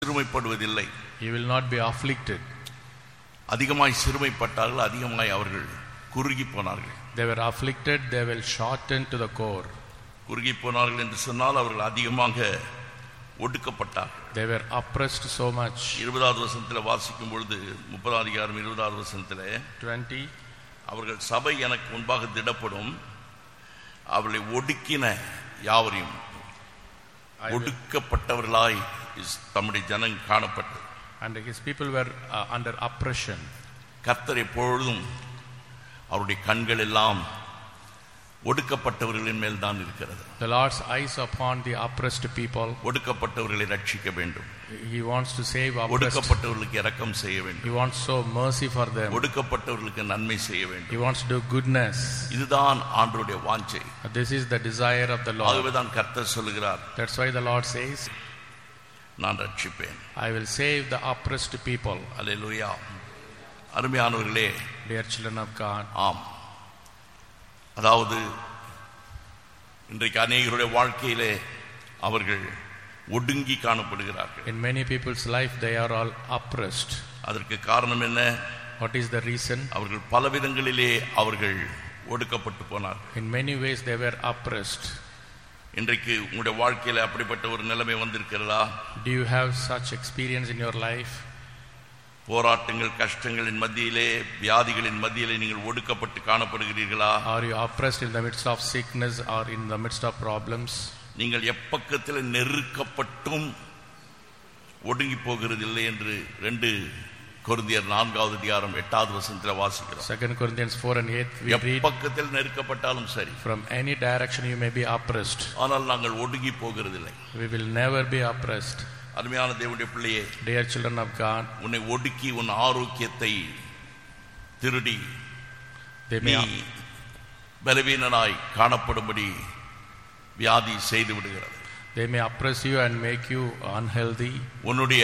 சிறுமைப்படுவதில்லை. He will not be afflicted. அதிகமாய் சிறுமைப்பட்டார்கள், அதிகமாய் அவர்கள் குறுகி போனார்கள். They were afflicted, they will shorten to the core. குறுகி போனார்கள் என்று சொன்னால் அவர்கள் அதிகமாக ஒடுக்கப்பட்டார்கள். They were oppressed so much. 20வது வசனத்தில் வாசிக்கும் பொழுது 30வது அதிகாரம் 20வது வசனத்தில் 20 அவர்கள் சபை எனக்கு முன்பாக திடப்படும், அவர்களை ஒடுக்கின யாவரையும் ஒடுக்கப்பட்டவர்களாய் தம்முடைய ஜனம் காணப்பட்டது. And his people were under oppression. கர்த்தர் எப்பொழுதும் அவருடைய கண்கள் எல்லாம் ஒடுக்கப்பட்டவர்களின் மேல் தான் இருக்கிறது. The Lord's eyes upon the oppressed people. ஒடுக்கப்பட்டவர்களை ரட்சிக்க வேண்டும். He wants to save oppressed. ஒடுக்கப்பட்டவர்களுக்கு இரக்கம் செய்ய வேண்டும். He wants so mercy for them. ஒடுக்கப்பட்டவர்களுக்கு நன்மை செய்ய வேண்டும். He wants to do goodness. இதுதான் ஆண்டவருடைய வாஞ்சை. This is the desire of the Lord. ஆகவே தான் கர்த்தர் சொல்கிறார், That's why the Lord says, நான் ரட்சிப்பேன். I will save the oppressed people. அல்லேலூயா. அருமையானவர்களே, Dear children of God. ஆம், அதாவது இன்றைக்கு அநேகருடைய வாழ்க்கையிலே அவர்கள் ஒடுங்கி காணப்படுகிறார்கள். In many people's life they are all oppressed. அதற்கு காரணம் என்ன? What is the reason? அவர்கள் பல விதங்களிலே அவர்கள் ஒடுக்கப்பட்டு போனார்கள். In many ways they were oppressed. இன்றைக்கு உங்களுடைய வாழ்க்கையில அப்படிப்பட்ட ஒரு நிலைமை வந்திருக்கிறதா? Do you have such experience in your life? போராட்டங்கள், கஷ்டங்களின் மத்தியிலே, வியாதிகளின் மத்தியிலே நீங்கள் ஒடுக்கப்பட்டு காணப்படுகிறீர்களா? Are you oppressed in the midst of sickness or in the midst of problems? நீங்கள் எப்பக்கத்தில் நெருக்கப்பட்டும் ஒடுங்கி போகிறதில்லை என்று 2 கொரிந்தியர் 4வது அதிகாரம் 8வது வசனத்தில் வாசிக்கிறோம். 2 Corinthians 4 and 8 we read, எப்பக்கத்தில் நெருக்கப்பட்டாலும் சரி, from any direction you may be oppressed, ஆனால் நாங்கள் ஒடுங்கி போகிறதில்லை. we will never be oppressed. அருமையான தேவனுடைய பிள்ளையே, Dear children of God, உன்னை ஒடுக்கி உன் ஆரோக்கியத்தை திருடி நீ பலவீனனாய் காணப்படும்படி வியாதி செய்து விடுகிறது. they may oppress you and make you unhealthy. உன்னுடைய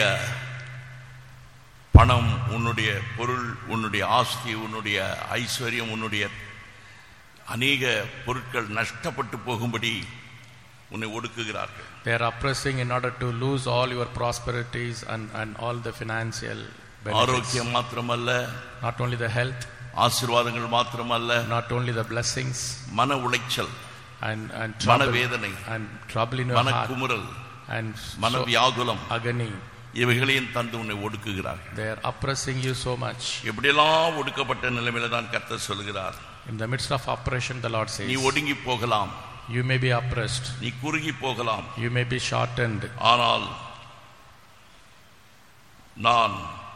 பணம், உன்னுடைய பொருள், உன்னுடைய ஆஸ்தி, உன்னுடைய ஐஸ்வர்யம், உன்னுடைய அநேக பொருட்கள் நஷ்டப்பட்டு போகும்படி உன்னை ஒடுக்குகிறார்கள். They are oppressing in order to lose all your prosperities and all the financial benefits. ஆரோக்கியம் மாத்திரமல்ல, Not only the health, ஆசீர்வாதங்கள் மாத்திரமல்ல, not only the blessings, மன உளைச்சல், and மன trouble, வேதனை, and trouble in your மன heart, குமுறல், and மன வியாகுலம், agony. இவைகளையும் தந்து உன்னை ஒடுக்குகிறார்கள். They are oppressing you so much. எப்படியெல்லாம் ஒடுக்கப்பட்ட நிலைமையில தான் கர்த்தர் சொல்கிறார், In the midst of oppression, the Lord நீ says, ஒடுங்கி போகலாம், you may be oppressed, நீ குறுகி போகலாம், you may be shortened, ஆனால் நான்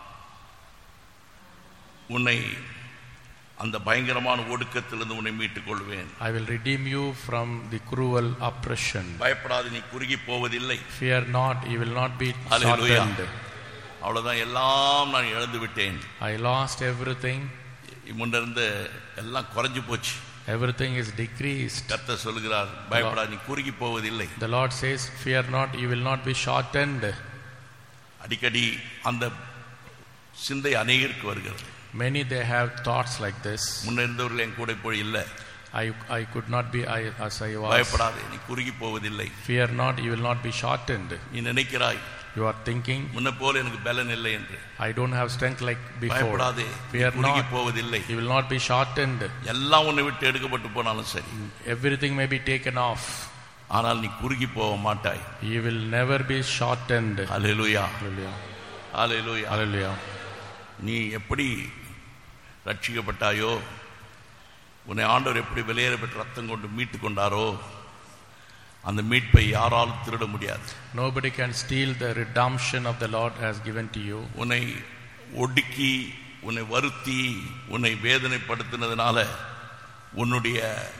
உன்னை அந்த பயங்கரமான ஒடுக்கத்திலிருந்து உன்னை மீட்டுக் கொள்வேன். I will redeem you from the cruel oppression. பயப்படாது, நீ குறுகி போவதில்லை. Fear not, you will not be Hallelujah. shortened. அவ்வளவுதான், எல்லாம் நான் இழந்து விட்டேன். I lost everything. முன்னிருந்து எல்லாம் குறைஞ்சு போச்சு. Everything is decreased. கர்த்தர் சொல்கிறார், பயப்படாது, நீ குறுகி போவதில்லை. The Lord says, fear not, you will not be shortened. அடிக்கடி அந்த சிந்தை அநேகருக்கு வருகிறது. Many they have thoughts like this. முன்ன இருந்தவர்கள் என் கூட இப்போ இல்லை. I could not be as I was. பயப்படாதே, நீ குறுகி போவதில்லை. Fear not, you will not be shortened. நீ நினைக்கிறாய், You are thinking, முன்ன போல எனக்கு பலன் இல்லை என்று. I don't have strength like before. பயப்படாதே, Fear குறுகி not, போவதில்லை. you will not be shortened. எல்லாம் உன்னை விட்டு எடுக்கப்பட்டு போனாலும் சரி, Everything may be taken off. ஆனால் நீ குறுகி போக மாட்டாய். You will never be shortened. Hallelujah, Hallelujah. Hallelujah. Hallelujah. நீ எப்படி ரட்சிக்கப்பட்டாயோ, உன்னை ஆண்டவர் எப்படி வெளியேற பெற்ற ரத்தம் கொண்டு மீட்டு கொண்டாரோ, அந்த மீட்பை யாராலும் திருட முடியாது. Nobody can steal the redemption of the Lord has given to you. உன்னை ஒடுக்கி, உன்னை வருத்தி, உன்னை வேதனைப்படுத்தினதுனால உன்னுடைய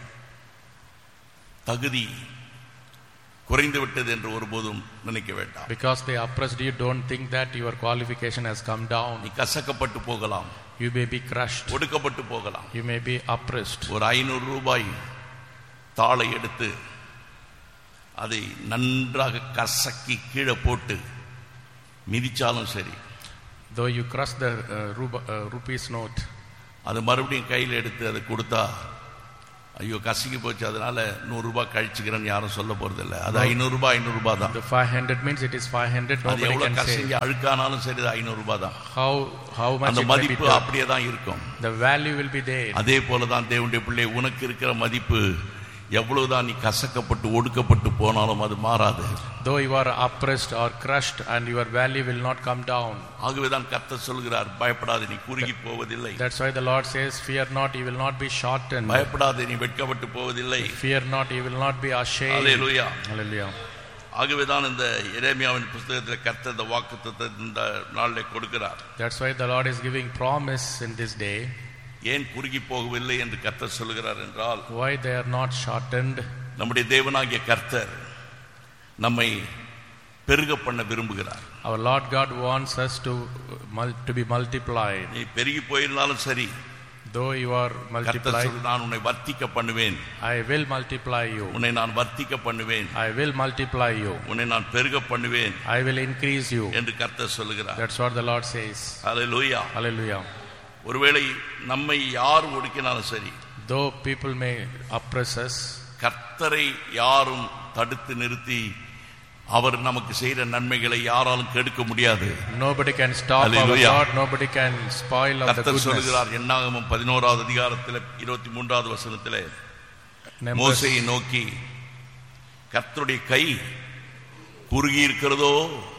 தகுதி குறைந்து விட்டது என்று ஒருபோதும் நினைக்க வேண்டாம். Because they oppressed you, don't think that your qualification has come down. நீ கசக்கப்பட்டு போகலாம், You may be crushed. ஒடுக்கப்பட்டு போகலாம். You may be oppressed. ஒரு 500 ரூபாய் தாளை எடுத்து அதை நன்றாக கசக்கி கீழே போட்டு மிதிச்சாலும் சரி, Though you crush the rupees note, அது மறுபடியும் கையில் எடுத்து அதை கொடுத்தா ஐயோ கசிக்கு போச்சு அதனால 100 ரூபாய் கழிச்சுக்கிறேன்னு யாரும் சொல்ல போறது இல்லை. அது 500 ரூபாய் தான். The 500 means it is 500. அது எவ்வளவு கசிங்க அழுக்கானாலும் சரி 500 ரூபாய் தான். How much அந்த மதிப்பு அப்படியே தான் இருக்கும். The value will be there. அதே போல தான் தேவனுடைய பிள்ளை உனக்கு இருக்கிற மதிப்பு எவ்வளவுதான் நீ கசக்கப்பட்டு ஒடுக்கப்பட்டு போனாலும் அது மாறாது. Though you are oppressed or crushed and your value will not come down. ஆகவேதான் கர்த்தர் சொல்கிறார் பயப்படாதே நீ குறுகி போவதில்லை. That's why the Lord says fear not, you will not be shortened. பயப்படாதே நீ வெட்கப்பட்டு போவதில்லை. Fear not, you will not be ashamed. Hallelujah. Hallelujah. ஆகவேதான் இந்த எரேமியாவின் புத்தகத்தில் கர்த்தர் இந்த வாக்குத்தத்தத்தை இந்த நாளிலே கொடுக்கிறார். That's why the Lord is giving promise in this day. ஏன் குறுகி போகவில்லை என்று கர்த்தர் சொல்கிறார் என்றால், why they are not shortened? நம்முடைய தேவனாகிய கர்த்தர் நம்மை பெருக பண்ண விரும்புகிறார். Our Lord God wants us to be multiplied. நீ பெருகி போயிருந்தாலும் சரி, though you are multiplied, நான் உன்னை வர்த்திக்க பண்ணுவேன். I will multiply you. உன்னை நான் வர்த்திக்க பண்ணுவேன். I will multiply you. உன்னை நான் பெருக பண்ணுவேன். I will increase you. என்று கர்த்தர் சொல்கிறார். That's what the Lord says. Hallelujah. Hallelujah. ஒருவேளை நம்மை யார் ஒடுக்கினாலும் சரி, though people may oppress us, கர்த்தரை யாரும் தடுத்து நிறுத்தி அவர் நமக்கு செய்கிற நன்மைகளை யாராலும் கெடுக்க முடியாது. Nobody can stop our God, nobody can spoil of the goodness. கர்த்தர் சொல்கிறார் என்னாகமம் 11வது அதிகாரத்தில் 23வது வசனத்திலே, மோசேயை நோக்கி கர்த்தருடைய கை குறுகி இருக்கிறதோ,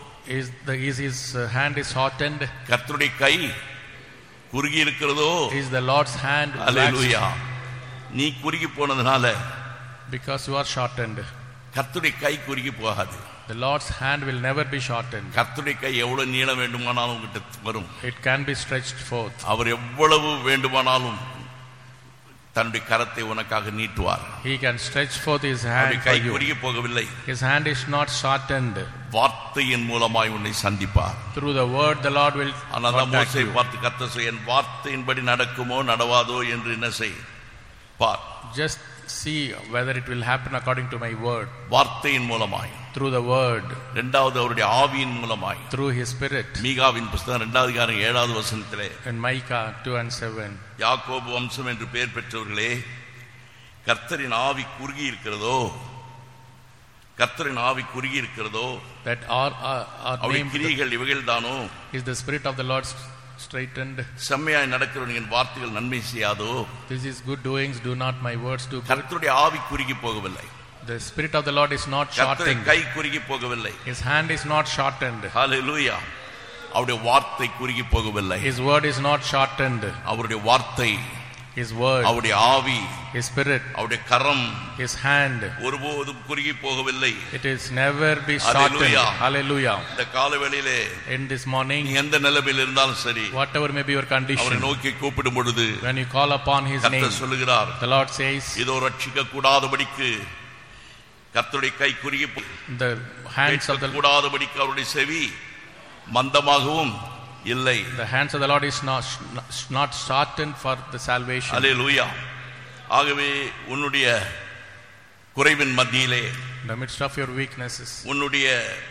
is his hand is shortened, கர்த்தருடைய கை குறுகி இருக்கிறதோ, is the Lord's hand. Hallelujah. நீ குறுகி போனதுனால, because you are shortened, கர்த்தருடைய கை குறுகி போகாது. The Lord's hand will never be shortened. கர்த்தருடைய கை எவ்வளவு நீளம் வேண்டுமானாலும் உங்கிட்ட வரும். It can be stretched forth. அவர் எவ்வளவு வேண்டுமானாலும் தன்னுடைய கரத்தை உனக்காக நீட்டுவார். He can stretch forth his hand for guy you. குறுகி போகவில்லை. His hand is not shortened. வார்த்தையின் மூலமாய் உன்னை சந்திப்பார். Through the word the Lord will contact you. பார்த்து கர்த்தர் சொல்ல, என் வார்த்தையின்படி நடக்குமோ நடவாதோ என்று என்ன செய் பார். Just see whether it will happen according to my word. வார்த்தையின் மூலமாய், through the word. இரண்டாவது அவருடைய ஆவியின் மூலமாய், through his spirit. மீகாவின் புத்தகம் 2வது அதிகாரம் 7வது வசனத்திலே, in Micah 2:7, யாக்கோபு வம்சம் என்று பெயர் பெற்றவர்களே, கர்த்தரின் ஆவி குறுகி இருக்கிறதோ, கர்த்தரின் ஆவி குறுகி இருக்கிறதோ, that our name கிரியைகள் இவைகள்தானோ, is the spirit of the Lord straightened. செம்மையாய் நடக்கிறவன் என் வார்த்தைகள் நன்மை செய்யாதோ, this is good doings, do not my words do good. கர்த்தருடைய ஆவி குறுகி போகவில்லை. The spirit of the Lord is not shortened. கை குறுகி போகவில்லை. His hand is not shortened. Hallelujah. அவருடைய வார்த்தை குறுகி போகவில்லை. His word is not shortened. அவருடைய வார்த்தை, his word, அவருடைய ஆவி, his spirit, அவருடைய கரம், his hand, ஒருபோதும் குறுகி போகவில்லை. it is never be shortened. Hallelujah. இந்த காலவேளையிலே, in this morning, நீ எந்த நிலைமையில் இருந்தாலும் சரி, whatever may be your condition, அவரை நோக்கி கூப்பிடும் பொழுது, when you call upon his name, கர்த்தர் சொல்லுகிறார், the Lord says, இதோ ரட்சிக்க கூடாதபடிக்கு கர்த்தருடைய கை குறுகி, the hands of the கூடாதபடிக்கு அவருடைய செவி மந்தமாகவும் இல்லை. the hands of the Lord is not shortened for the salvation. Hallelujah. ஆகவே உன்னுடைய குறைவின் மத்தியிலே, in the midst of your weaknesses, உன்னுடைய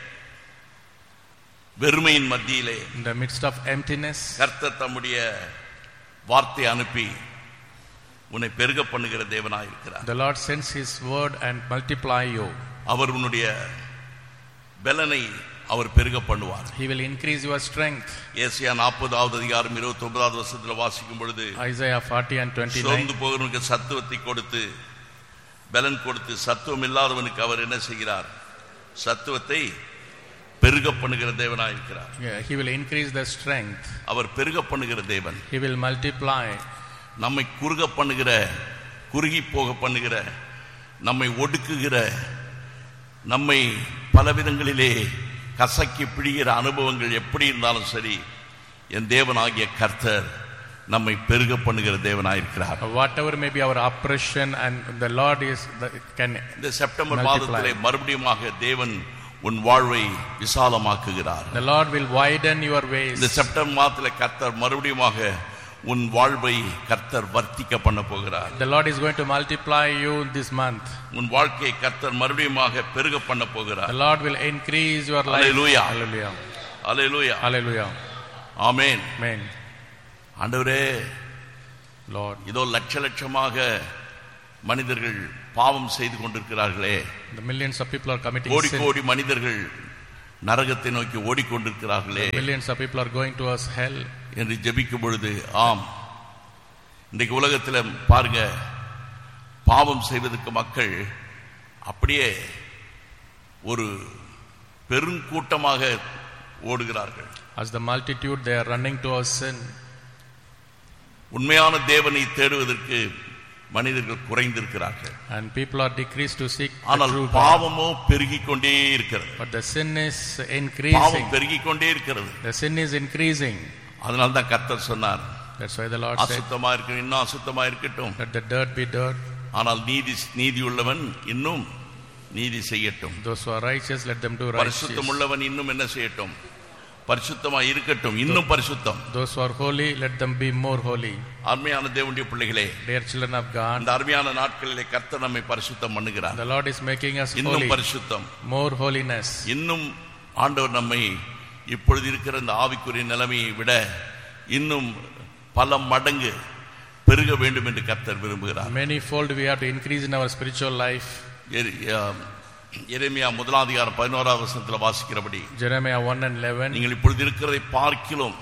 வெறுமையின் மத்தியிலே, in the midst of emptiness, கர்த்தர் தம்முடைய வார்த்தை அனுப்பி உன்னை பெருக பண்ணுகிற தேவனாய் இருக்கிறார். the Lord sends his word and multiply you. அவர் உன்னுடைய பலனை அவர் பெருக பண்ணுவார். he will increase your strength. ஏசாயா 40வது அதிகாரம் 29வது வசனத்தில் வாசிக்கும் பொழுது, Isaiah 40 and 29, சோர்ந்து போகிறவனுக்கு சத்துவத்தை கொடுத்து பலன் கொடுத்து சத்துவம் இல்லாதவனுக்கு அவர் என்ன செய்கிறார்? சத்துவத்தை பெருக பண்ணுகிற தேவனாய் இருக்கிறார். he will increase the strength. அவர் பெருக பண்ணுகிற தேவன். he will multiply. நம்மை குறுக பண்ணுகிற, குறுகி போக பண்ணுகிற, நம்மை ஒடுக்குகிற, நம்மை பலவிதங்களிலே கசக்கி பிடிக்கிற அனுபவங்கள் எப்படி இருந்தாலும் சரி, என் தேவனாகிய கர்த்தர் நம்மை பெருக பண்ணுகிற தேவனாயிருக்கிறார். whatever may be our oppression, and the Lord is can. இந்த செப்டம்பர் மாதத்திலே மறுபடியுமாக தேவன் உன் வாழ்வை விசாலமாக்குகிறார். the Lord will widen your ways. இந்த செப்டம்பர் மாதத்திலே கர்த்தர் மறுபடியுமாக உன் வாழ்வை கர்த்தர் வர்த்திக்க பண்ண போகிறார். the Lord is going to multiply you this month. உன் வாழ்க்கையை கர்த்தர் மறுபடியுமாக பெருக பண்ண போகிறார். the Lord will increase your life. Hallelujah. Hallelujah. Hallelujah. Hallelujah. Amen. Amen. ஆண்டவரே, Lord, இதோ லட்ச லட்சமாக மனிதர்கள் பாவம் செய்து கொண்டிருக்கிறார்களே, the millions of people are committing கோடி sin, கோடி மனிதர்கள் நரகத்தை நோக்கி ஓடிக்கொண்டிருக்கிறார்களே, the millions of people are going towards hell என்று ஜெபிக்கும் பொழுது, ஆம், இன்றைக்கு உலகத்தில் பாருங்க, பாவம் செய்வதற்கு மக்கள் அப்படியே ஒரு பெருங்கூட்டமாக ஓடுகிறார்கள். as the multitude they are running towards sin. உண்மையான தேவனை தேடுவதற்கு மனிதர்கள் குறைந்திருக்கிறார்கள். And people are decreased to seek the ஆனால் true God. பாவமோ பெருகிக் கொண்டே இருக்கிறது. But the sin is increasing. பாவம் பெருகிக் கொண்டே இருக்கிறது. The sin is increasing. அதனால தான் கர்த்தர் சொன்னார், That's why the Lord said, அசுத்தமா இருக்கு, இன்னும் அசுத்தமா இருக்கட்டும், let the dirt be dirt. ஆனால் நீதி உள்ளவன் இன்னும் நீதி செய்யட்டும். Those who are righteous, let them do righteous. பரிசுத்தம் உள்ளவன் இன்னும் என்ன செய்யட்டும், பரிசுத்தமா இருக்கட்டும், இன்னும் பரிசுத்தம். Those who are holy, let them be more holy. அருமையான தேவனுடைய பிள்ளைகளே, Dear children of God, இந்த அருமையான நாட்களிலே கர்த்தர் நம்மை பரிசுத்தம் பண்ணுகிறார். the Lord is making us இன்னும் holy, பரிசுத்தம், more holiness. இன்னும் ஆண்டவர் நம்மை இப்பொழுது இருக்கிற இந்த ஆவிக்குரிய நிலைமையை விட இன்னும் பல மடங்கு பெருக வேண்டும் என்று கர்த்தர் விரும்புகிறார். Many fold we have to increase in our spiritual life. Jeremiah 1:11 வாசிக்கிறபடி, Jeremiah 1:11, நீங்கள் இப்பொழுது இருக்கிறதை பார்க்கிலும்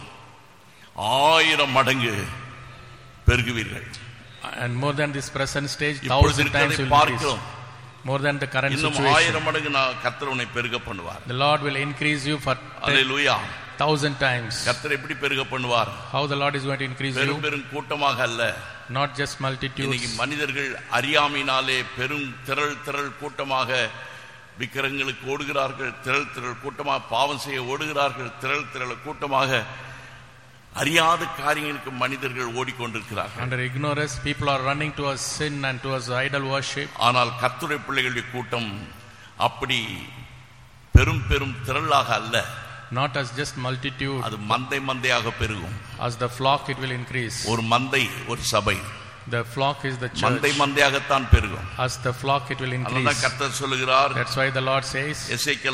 1000 மடங்கு பெருகுவீர்கள். and more than this present stage, இப்பொழுது 1,000 times இருக்கிறதை will increase. பார்க்கிறோம், More than the current இன்னும் situation. 1000 மடங்கு கர்த்தர் உன்னை பெருக பண்ணுவார். The Lord will increase you for hallelujah. 1,000 times. கர்த்தர் எப்படி பெருக பண்ணுவார்? How the Lord is going to increase you? பெரும் கூட்டமாக அல்ல. Not just multitudes. இன்னைக்கு மனிதர்கள் அறியாமையினாலே பெரும் திரள் கூட்டமாக விக்கிரகங்களுக்கு ஓடுகிறார்கள், திரள் கூட்டமாக பாவம் செய்ய ஓடுகிறார்கள், திரள் கூட்டமாக அறியாத காரியங்களுக்கு மனிதர்கள் ஓடிக்கொண்டிருக்கிறார்கள். Under ignorance, people are running towards sin and towards idol worship. ஆனால் கர்த்தருடைய பிள்ளைகளுடைய கூட்டம் அப்படி பெரும் திரளாக அல்ல. Not as just multitude. அது மந்தையாக பெருகும். As the flock it will increase. ஒரு மந்தை, ஒரு சபை. The flock is the church. மந்தையாகத்தான் பெருகும். As the flock it will increase. அதான் கர்த்தர் சொல்லுகிறார். That's why the Lord says, எசேக்கியேல்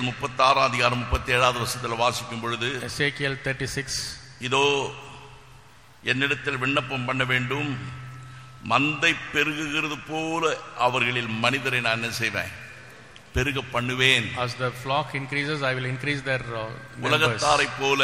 36:37 வாசிக்கும் பொழுது, Ezekiel 36, இதோ என்னிடத்தில் விண்ணப்பம் பண்ண வேண்டும், மந்தை பெருகுகிறது போல அவர்களில் மனிதரை நான் என்ன செய்வேன், பெருக பண்ணுவேன். as the flock increases I will increase their numbers. உலகத்தாரை போல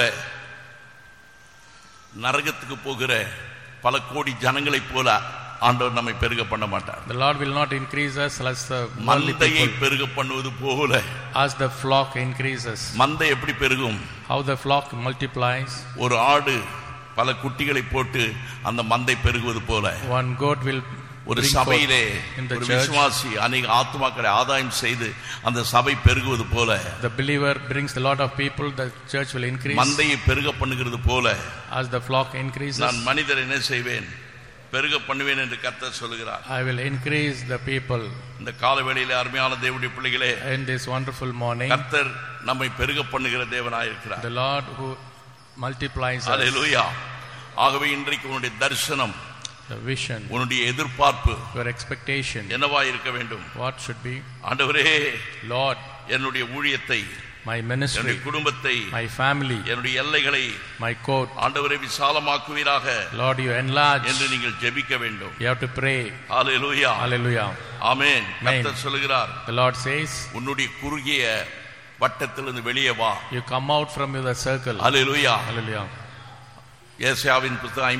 நரகத்துக்கு போகிற பல கோடி ஜனங்களைப் போல ஆண்டவர் நம்மை பெருக பண்ண மாட்டார். The Lord will not increase us as the worldly மந்தையை people. பெருக பண்ணுவது போல As the flock increases. மந்தை எப்படி பெருகும்? How the flock multiplies. ஒரு ஆடு பல குட்டிகளை போட்டு அந்த மந்தை பெருகுவது போல One goat will ஒரு bring சபையிலே forth in the ஒரு church. விசுவாசி அநேக ஆத்துமாக்களை ஆதாயம் செய்து அந்த சபை பெருகுவது போல, The believer brings a lot of people, the church will increase. மந்தையை பெருக பண்ணுகிறது போல As the flock increases, நான் மனிதரை என்ன செய்வேன், பெருக பண்ணுவேன் என்று கர்த்தர் சொல்கிறார். I will increase the people. இந்த காலவேளையிலே அருமையான தேவனுடைய பிள்ளைகளே, In this wonderful morning, கர்த்தர் நம்மை பெருக பண்ணுகிற தேவனாய் இருக்கிறார். the Lord who multiplies us. அல்லேலூயா. ஆகவே இன்றைக்கு உன்னுடைய தரிசனம், The vision, உன்னுடைய எதிர்பார்ப்பு your expectation, என்னவாய் இருக்க வேண்டும்? what should be? ஆண்டவரே, Lord, என்னுடைய ஊழியத்தை, my ministry, என்னுடைய குடும்பத்தை, my family, என்னுடைய எல்லைகளை my court, ஆண்டவரே விசாலமாக்குவீராக Lord, you enlarge. என்று நீங்கள் ஜெபிக்க வேண்டும். You have to pray. Hallelujah. Hallelujah. ஆமென். கர்த்தர் சொல்கிறார், The Lord says, உன்னுடைய குறுகிய வட்டத்திலிருந்து வெளியே வா. you come out from the circle. Hallelujah. Hallelujah. ஏசாயாவின் புத்தகம்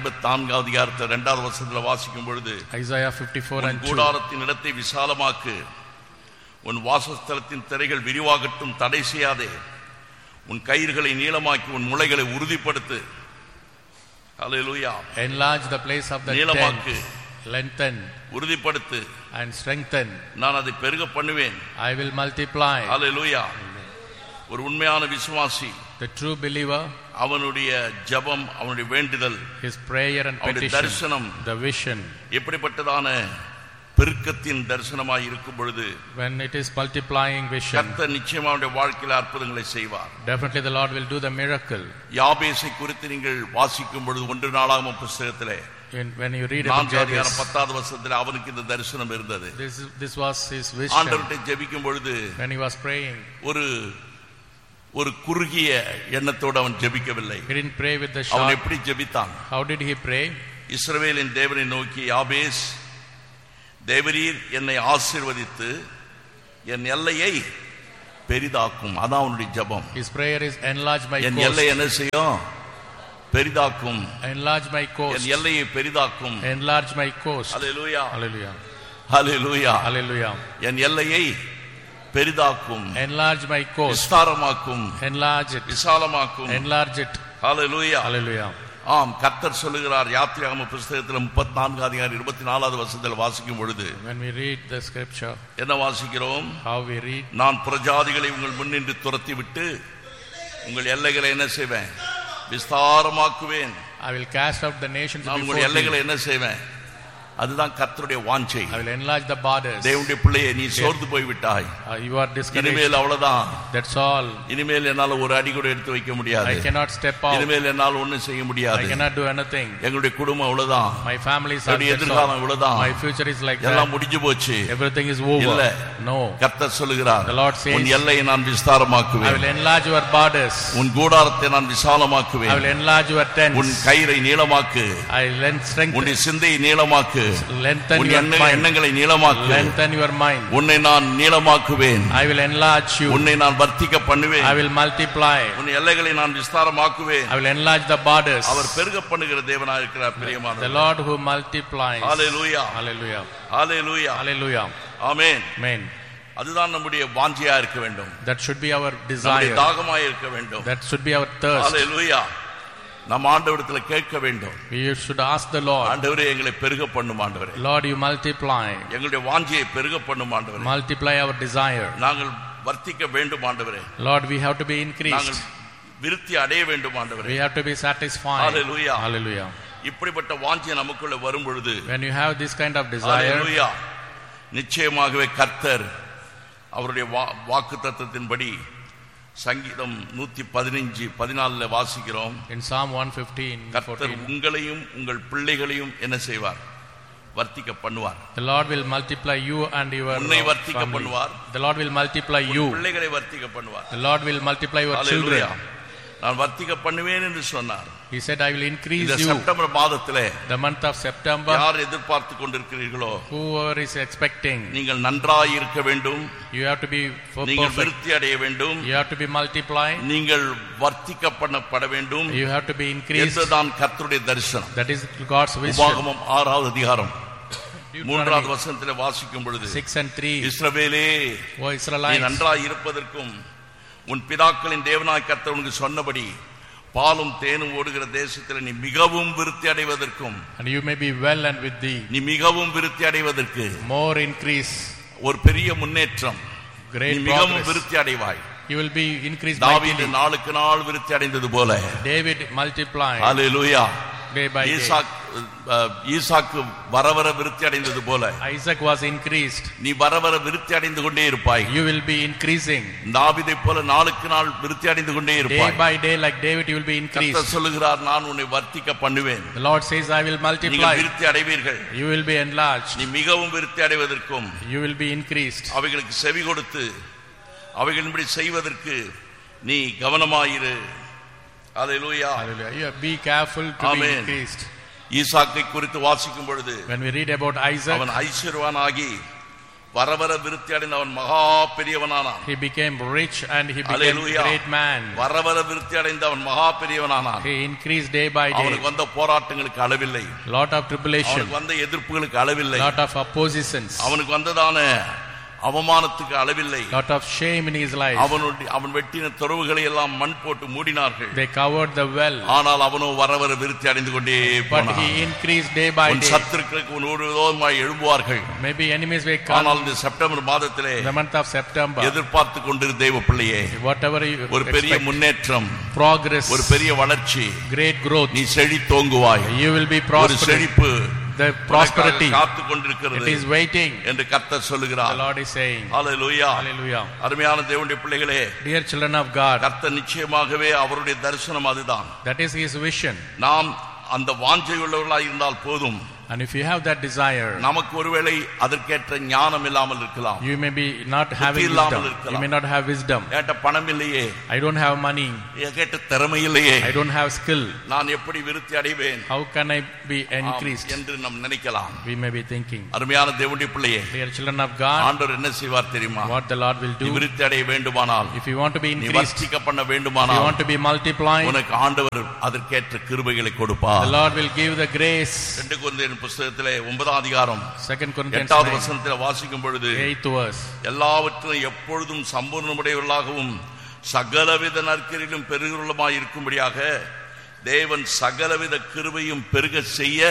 54:2 வாசிக்கும் பொழுது, Isaiah 54 and 2. கூடாரத்தின் இடத்தை விசாலமாக்கு, உன் வாசஸ்தலத்தின் திரைகள் விரிவாகட்டும், தடை செய்யாதே, உன் கயிறுகளை நீளமாக்கி உன் முளைகளை உறுதிப்படுத்து. ஹல்லேலூயா. Enlarge the place of the நீளமாக்கு, tent, lengthen உறுதிப்படுத்து, and strengthen. நான் அதை பெருக பண்ணுவேன். I will multiply. ஹல்லேலூயா. ஒரு உண்மையான விசுவாசி, The true believer, அவனுடைய ஜெபம், அவனுடைய வேண்டுதல், his prayer and அவனுடைய petition, தரிசனம் the vision, எப்படிப்பட்டதான பெருக்கத்தின் தரிசனமாய் இருக்கும் பொழுது when it is multiplying vision, கர்த்தர் நிச்சயமா அவனுடைய வாழ்க்கையில் அற்புதங்களை செய்வார். definitely the Lord will do the miracle. யாபேசை குறித்து நீங்கள் வாசிக்கும் பொழுது 1 நாளாகமம் புத்தகத்திலே When you read about Jabez, 10 அவனுக்கு இந்த தரிசனம் இருந்தது. this was his vision. ஆண்டவர்கிட்ட ஜெபிக்கும் பொழுது When he was praying, ஒரு குறுகிய எண்ணத்தோடு அவன் ஜெபிக்கவில்லை. he didn't pray with the அவன் short. எப்படி ஜெபித்தான்? How did he pray? இஸ்ரவேலின் தேவனை நோக்கி, யாபேஸ், தேவரீர் என்னை ஆசீர்வதித்து என் எல்லையை பெரிதாக்கும். அதான் அவனுடைய ஜெபம். His prayer is enlarge my coast. என் எல்லை என்ன செய்யும்? பெரிதாக்கும். Enlarge my coast. என் எல்லையை பெரிதாக்கும். Enlarge my coast. Hallelujah. Hallelujah. Hallelujah. Hallelujah. என் எல்லையை பெரிதாக்கும். Enlarge my coast. விஸ்தாரமாக்கும். Enlarge it. விசாலமாக்கும். Enlarge it. Hallelujah. Hallelujah. ஆம், கர்த்தர் சொல்லுகிறார். யாத்திராகம புத்தகத்தில் 34 அதிகாரம் 24வது வசனத்தில் வாசிக்கும் பொழுது, when we read the scripture, என்ன வாசிக்கிறோம்? how we read, நான் பிரஜாதிகளை உங்கள் முன்னின்று துரத்தி விட்டு உங்கள் எல்லைகளை என்ன செய்வேன்? விஸ்தாரமாக்குவேன். I will cast out the nations நான் before உங்கள் எல்லைகளை thee. என்ன செய்வேன்? அதுதான் கர்த்தருடைய வாஞ்சை. I will enlarge the borders. தேவனுடைய பிள்ளையே, நீ சோர்ந்து போய் விட்டாய். You are discouraged. இனிமேல் அவ்வளவுதான். That's all. இனிமேல் என்னால ஒரு அடி கூட எடுத்து வைக்க முடியாது. I cannot step out. இனிமேல் என்னால் ஒண்ணும் செய்ய முடியாது. I cannot do anything. எங்களுடைய குடும்பம் அவ்வளவுதான். My family is all. எதிர்காலம் அவ்வளவுதான். My future is like that. எல்லாம் முடிஞ்சு போச்சு. Everything is over. இல்ல. No. கர்த்தர் சொல்லுகிறார், The Lord says, உன் எல்லையை நான் விஸ்தாரமாக்குவேன். I will enlarge your borders. உன் கூடாரத்தை நான் விசாலமாக்குவேன். I will enlarge your tents. உன் கயிறை நீளமாக்கு. I will strengthen. உன் சிந்தையை நீளமாக்கு. Lengthen உன் your mind. எண்ணங்களை நீளமாக்கு. Lengthen your mind. உன்னை நான் நீளமாக்குவேன். I will enlarge you. உன்னை நான் வர்த்திக்க பண்ணுவேன். I will multiply. உன் எல்லைகளை நான் விஸ்தாரமாக்குவேன். I will enlarge the borders. அவர் பெருக பண்ணுகிற தேவனாய் இருக்கிறார். பிரியமானவர்களே, The Lord who multiplies. Hallelujah. Hallelujah. Hallelujah. Hallelujah. Amen. Amen. அதுதான் நம்முடைய வாஞ்சையா இருக்க வேண்டும். That should be our நம்முடைய desire. தாகமாய் இருக்க வேண்டும். That should be our thirst. ஹல்லேலூயா. நாம் ஆண்டவரிடத்தில் கேட்க வேண்டும். We should ask the Lord, ஆண்டவரே, எங்களை பெருக பண்ணும் ஆண்டவரே. Lord, you multiply. எங்களுடைய வாஞ்சையை பெருக பண்ணும் ஆண்டவரே. Multiply our desire. நாங்கள் வர்த்திக்க வேண்டும் ஆண்டவரே. Lord, we have to be increased. நாங்கள் விருத்தி அடைய வேண்டும் ஆண்டவரே. We have to be satisfied. Hallelujah. Hallelujah. இப்படிப்பட்ட வாஞ்சை நமக்குள்ள வரும் பொழுது, When you have this kind of desire, ஹல்லேலூயா, நிச்சயமாகவே கர்த்தர் அவருடைய வாக்குத்தத்தத்தின்படி சங்கீதம் 115:14 வாசிக்கிறோம். in Psalm 115, கர்த்தர் 14, உங்களையும் உங்கள் பிள்ளைகளையும் என்ன செய்வார்? வர்த்திக்க பண்ணுவார். the Lord will multiply you and your உன்னை வர்த்திக்க family. பண்ணுவார். The Lord will multiply you. பிள்ளைகளை வர்த்திக்க பண்ணுவார். The Lord will multiply your hallelujah. children. நான் வர்த்திக்க பண்ணுவேன் என்று சொன்னார். He said, I will increase இந்த you. செப்டம்பர் மாதத்திலே The month of September, யார் எதிர்பார்த்து கொண்டிருக்கிறீர்களோ, whoever is expecting, நீங்கள் நன்றாய் இருக்க வேண்டும். you have to be நீங்கள் perfect. விருத்தி அடைய வேண்டும். You have to be multiplied. நீங்கள் வர்த்திக்க பண்ணப்பட வேண்டும். You have to be increased. இதுதான் கர்த்தருடைய தரிசனம். That is God's vision. உபாகமம் 6வது அதிகாரம் Deuteronomy 3வது வசனத்திலே வாசிக்கும் பொழுது, 6 and 3, இஸ்ரவேலே, O நீ Israelites, நன்றாய் இருப்பதற்கும் உன் பிதாக்களின் தேவனாய் கர்த்தர் உனக்கு சொன்னபடி பாலும் தேனும் ஓடுகிற தேசத்தில் நீ மிகவும் விருத்தி அடைவதற்கும், and you may be well and with thee, நீ மிகவும் விருத்தி அடைவதற்கு, more increase, ஒரு பெரிய முன்னேற்றம், நீ great மிகவும் progress. விருத்தி அடைவாய். You will be increased தாவீது mightily. நாளுக்கு நாள் விருத்தி அடைந்தது போல, David multiplied hallelujah, day by day. ஈசாக்கு வர வர விருத்தி அடைந்தது போல Isaac was increased. நீ வர வர விருத்தி அடைந்து கொண்டே இருப்பாய். You will be increasing. தாவீதை போல நாளுக்கு நாள் விருத்தி அடைந்து கொண்டே Day இருப்பாய். by day, like David, you will be increased. கர்த்தர் சொல்லுகிறார், நான் உன்னை வர்த்திக்க பண்ணுவேன். The Lord says, I will நீங்கள் multiply. விருத்தி அடைவீர்கள். You will be enlarged. நீ மிகவும் விருத்தி அடைவதற்கும், You will be increased. அவைகளுக்கு செவி கொடுத்து அவைகளின்படி செய்வதற்கு நீ கவனமாயிரு. ஹல்லேலூயா. Hallelujah. You be careful to be Amen. increased. ஈசாக்கை குறித்து வாசிக்கும் பொழுது, When we read about Isaac, அவன் ஐஸ்வர்யவானாகி வர வர விருத்தி அடைந்த அவன் மகா பெரியவனானான். he became rich and he became Hallelujah. great man. வர வர விருத்தி அடைந்த அவன் மகா பெரியவனானான். He increased day by day. அவனுக்கு வந்த போராட்டங்களுக்கு அளவில்லை. Lot of tribulation, அவனுக்கு வந்த எதிர்ப்புகளுக்கு அளவில்லை. lot of oppositions, அவனுக்கு வந்ததான அவமானத்துக்கு அளவில்லை. lot of shame in his life. அவன் வெட்டின துறவுகளை எல்லாம் மண் போட்டு மூடினார்கள். They covered the well, ஆனால் அவனோ வர வர விருத்தி அடைந்து கொண்டே but போனான். he increased day by உன் day. சத்துருக்களுக்கு உன் ஒரு விரோதமாய் எழும்புவார்கள். Maybe enemies will come. ஆனால் இந்த செப்டம்பர் மாதத்திலே The month of September, எதிர்பார்த்து கொண்டிரு தேவ பிள்ளையே, whatever you ஒரு பெரிய expect, முன்னேற்றம், progress, ஒரு பெரிய வளர்ச்சி, great growth, நீ செழித்தோங்குவாய். you will be ஒரு prosperous. செழிப்பு The prosperity, காத்து it கொண்டிருக்கிறது is waiting. என்று கர்த்தர் The சொல்லுகிறார். Lord is saying, hallelujah. Hallelujah. அருமையான தேவனுடைய பிள்ளைகளே, Dear children of God, கர்த்தர் நிச்சயமாகவே அவருடைய தரிசனம் அதுதான். that is his vision. நாம் அந்த வாஞ்சை உள்ளவர்களாய் இருந்தால் போதும். And if you have that desire, நமக்கு ஒருவேளை அதற்கேற்ற ஞானம் இல்லாமல் இருக்கலாம். you may be not having wisdom. You may not have wisdom. ஏட்ட பணம் இல்லையே, I don't have money. ஏட்ட திறமை இல்லையே, I don't have skill. நான் எப்படி விருத்தி அடைவேன்? How can I be increased? என்று நாம் நினைக்கலாம். We may be thinking. அருமையான தேவனுடைய பிள்ளையே, Dear children of God, ஆண்டவர் என்ன செய்வார் தெரியுமா? what the Lord will do, விருத்தி அடைய வேண்டுமானால், if you want to be நீ increased, வர்த்திக்க பண்ண if வேண்டுமானால், you want to be multiplied, உனக்கு ஆண்டவர் அதற்கேற்ற கிருபைகளை கொடுப்பார். the Lord will give the grace. 2 கொரிந்தியர் புத்தகத்திலே 9ஆம் அதிகாரம் 2 Corinthians 8வது வசனத்தில் வாசிக்கும் பொழுது, 8th verse, எல்லாவற்றிலும் எப்பொழுதும் சம்பூர்ணமுடையவர்களாகவும் சகலவித நற்கிரியிலும் பெருகுள்ளமாய் இருக்கும்படியாக தேவன் சகலவித கிருபையும் பெருக செய்ய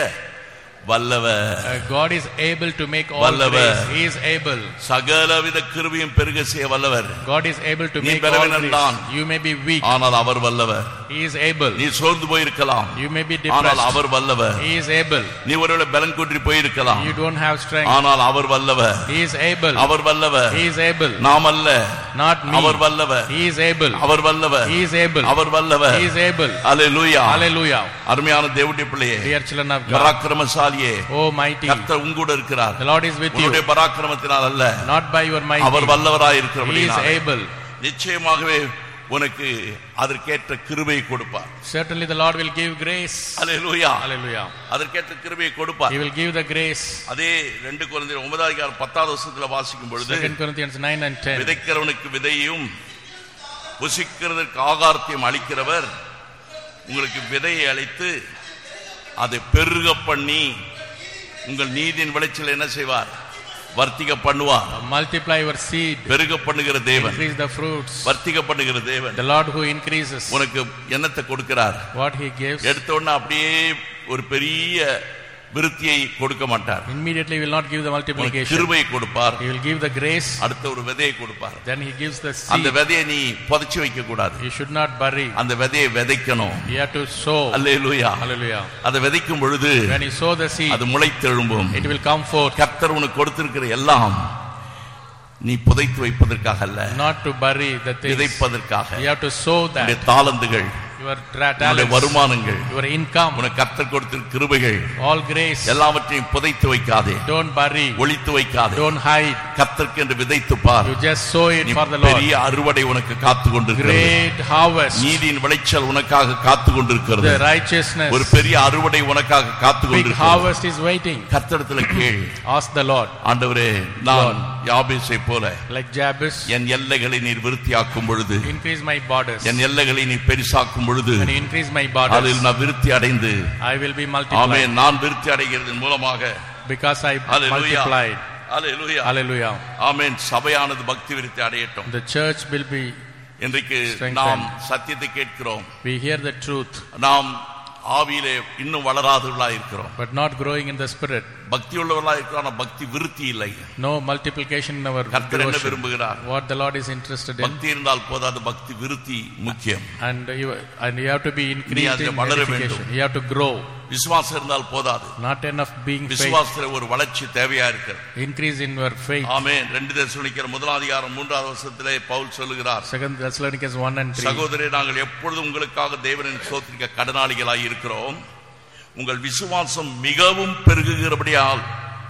வல்லவர். God is able to make all grace. He is able. சகலவித கிருபையும் பெருக செய்ய வல்லவர். God is able to make all grace. You may be weak. ஆனால் அவர் வல்லவர். He is able. நீ சோர்ந்து போயிருக்கலாம். You may be depressed. ஆனால் அவர் வல்லவர். He is able. நீ ஒருவேளை பலன் குன்றி போயிருக்கலாம். You don't have strength. ஆனால் அவர் வல்லவர். He is able. அவர் வல்லவர். He is able. நாம் அல்ல. Not me. அவர் வல்லவர். He is able. அவர் வல்லவர். He is able. அவர் வல்லவர். He is able. Hallelujah. Hallelujah. அருமையான தேவனுடைய பிள்ளையே, Dear children of God, பராக்கிரமசாலியே, oh mighty, கர்த்தர் உங்கூட இருக்கிறார். the Lord is with you. உன்னுடைய பராக்கிரமத்தினால் அல்ல, Not by your might. அவர் வல்லவராய் He is இருக்கிறபடியால் able. நிச்சயமாகவே உனக்கு அதற்கேற்ற கிருபையை கொடுப்பார். Certainly the Lord will give grace. Hallelujah. Hallelujah. அதற்கேற்ற கிருபையை கொடுப்பார். He will give the grace. அதே 2 கொரிந்தியர் 9ஆம் அதிகாரம் 10வது வசனத்தில் வாசிக்கும் பொழுது, 2 Corinthians 9 and 10, விதைக்கிறவனுக்கு விதையையும் புசிக்கிறதற்கு ஆகாரத்தையும் அளிக்கிறவர் உங்களுக்கு விதையை அளித்து அதை பெருக பண்ணி உங்கள் நீதியின் விளைச்சல் என்ன செய்வார்? வர்த்திக்க பண்ணுவார். multiply your seed, பெருக பண்ணுகிற தேவன், increase the fruits. வர்த்திக்க பண்ணுகிற தேவன், The Lord who increases. உனக்கு என்னத்தை கொடுக்கிறார்? What he gives. எடுத்த உடனே அப்படியே ஒரு பெரிய விருத்தியை கொடுக்க மாட்டார். Immediately will not give the multiplication. கிருபையை கொடுப்பார். He will give the grace. அடுத்த ஒரு விதையை கொடுப்பார். Then he gives the seed. அந்த விதையை நீ புதைச்சு வைக்க கூடாது. You should not bury. அந்த விதையை விதைக்கணும். You have to sow. Hallelujah. Hallelujah. அதை விதைக்கும் பொழுது When you sow the seed, அது முளைத்தெழும்பும். it will come forth. கர்த்தர் உனக்கு கொடுத்திருக்கிற எல்லாம் நீ புதைத்து வைப்பதற்காக அல்ல, Not to bury the things. விதைப்பதற்காக. You have to sow that. தாளந்துகள், Your talents, வருமானங்கள், your income, உனக்கு கர்த்தர் கொடுத்திருக்கிற கிருபைகள், all grace. எல்லாவற்றையும் புதைத்து வைக்காதே, Don't bury. ஒளித்து வைக்காதே. Don't hide. கர்த்தருக்கு என்று விதைத்து பார். You just sow it நீ for the Lord. பெரிய அறுவடை உனக்கு காத்து கொண்டிருக்கிறது. Great harvest. நீதியின் விளைச்சல் உனக்காக காத்து கொண்டிருக்கிறது. The righteousness. ஒரு பெரிய அறுவடை உனக்காக காத்து Big கொண்டிருக்கிறது. harvest is waiting. கர்த்தரிடத்தில் கேள். Ask the Lord. ஆண்டவரே, நான் யாபேசை போல Like Jabez, என் எல்லைகளை நீர் விருத்தியாக்கும் பொழுது, increase my borders. என் எல்லைகளை நீ பெரிசாக்கும் பொழுது, When you increase my borders, அதில் நான் விருத்தி அடைந்து, I will be multiplied. ஆமென், நான் விருத்தி அடைகிறதன் மூலமாக, Because I hallelujah, multiplied. Hallelujah, Hallelujah. ஆமென், சபையானது பக்தி விருத்தி அடையட்டும். The church will be இன்றைக்கு strengthened. நாம் சத்தியத்தை கேட்கிறோம். We hear the truth, நாம் ஆவியிலே இன்னும் வளராதவர்களாய் இருக்கிறோம். but not growing in the spirit. பக்தி உள்ளவர்களாய் இருக்கிறோம், ஆனால் பக்தி விருத்தி இல்லை. No multiplication in our கர்த்தர் என்ன devotion. விரும்புகிறார்? What the Lord is interested in. பக்தி இருந்தால் போதாது, பக்தி விருத்தி முக்கியம். And you have to be increased அதில் in வளர edification. வேண்டும். You have to grow. விசுவாசம் இருந்தால் போதாது, Not enough being faith. விசுவாசத்தில் ஒரு வளர்ச்சி தேவையா இருக்கிறது. Increase in your faith. ஆமென். 2 தெசலோனிக்கர் 1ஆம் அதிகாரம் 3வது வசனத்திலே பவுல் சொல்லுகிறார், 2 Thessalonians 1 and 3. சகோதரரே, நாங்கள் எப்பொழுதும் உங்களுக்காக தேவனின் ஸ்தோத்திரிக்க கடனாளிகளாய் இருக்கிறோம். உங்கள் விசுவாசம் மிகவும் பெருகுகிறபடியால்,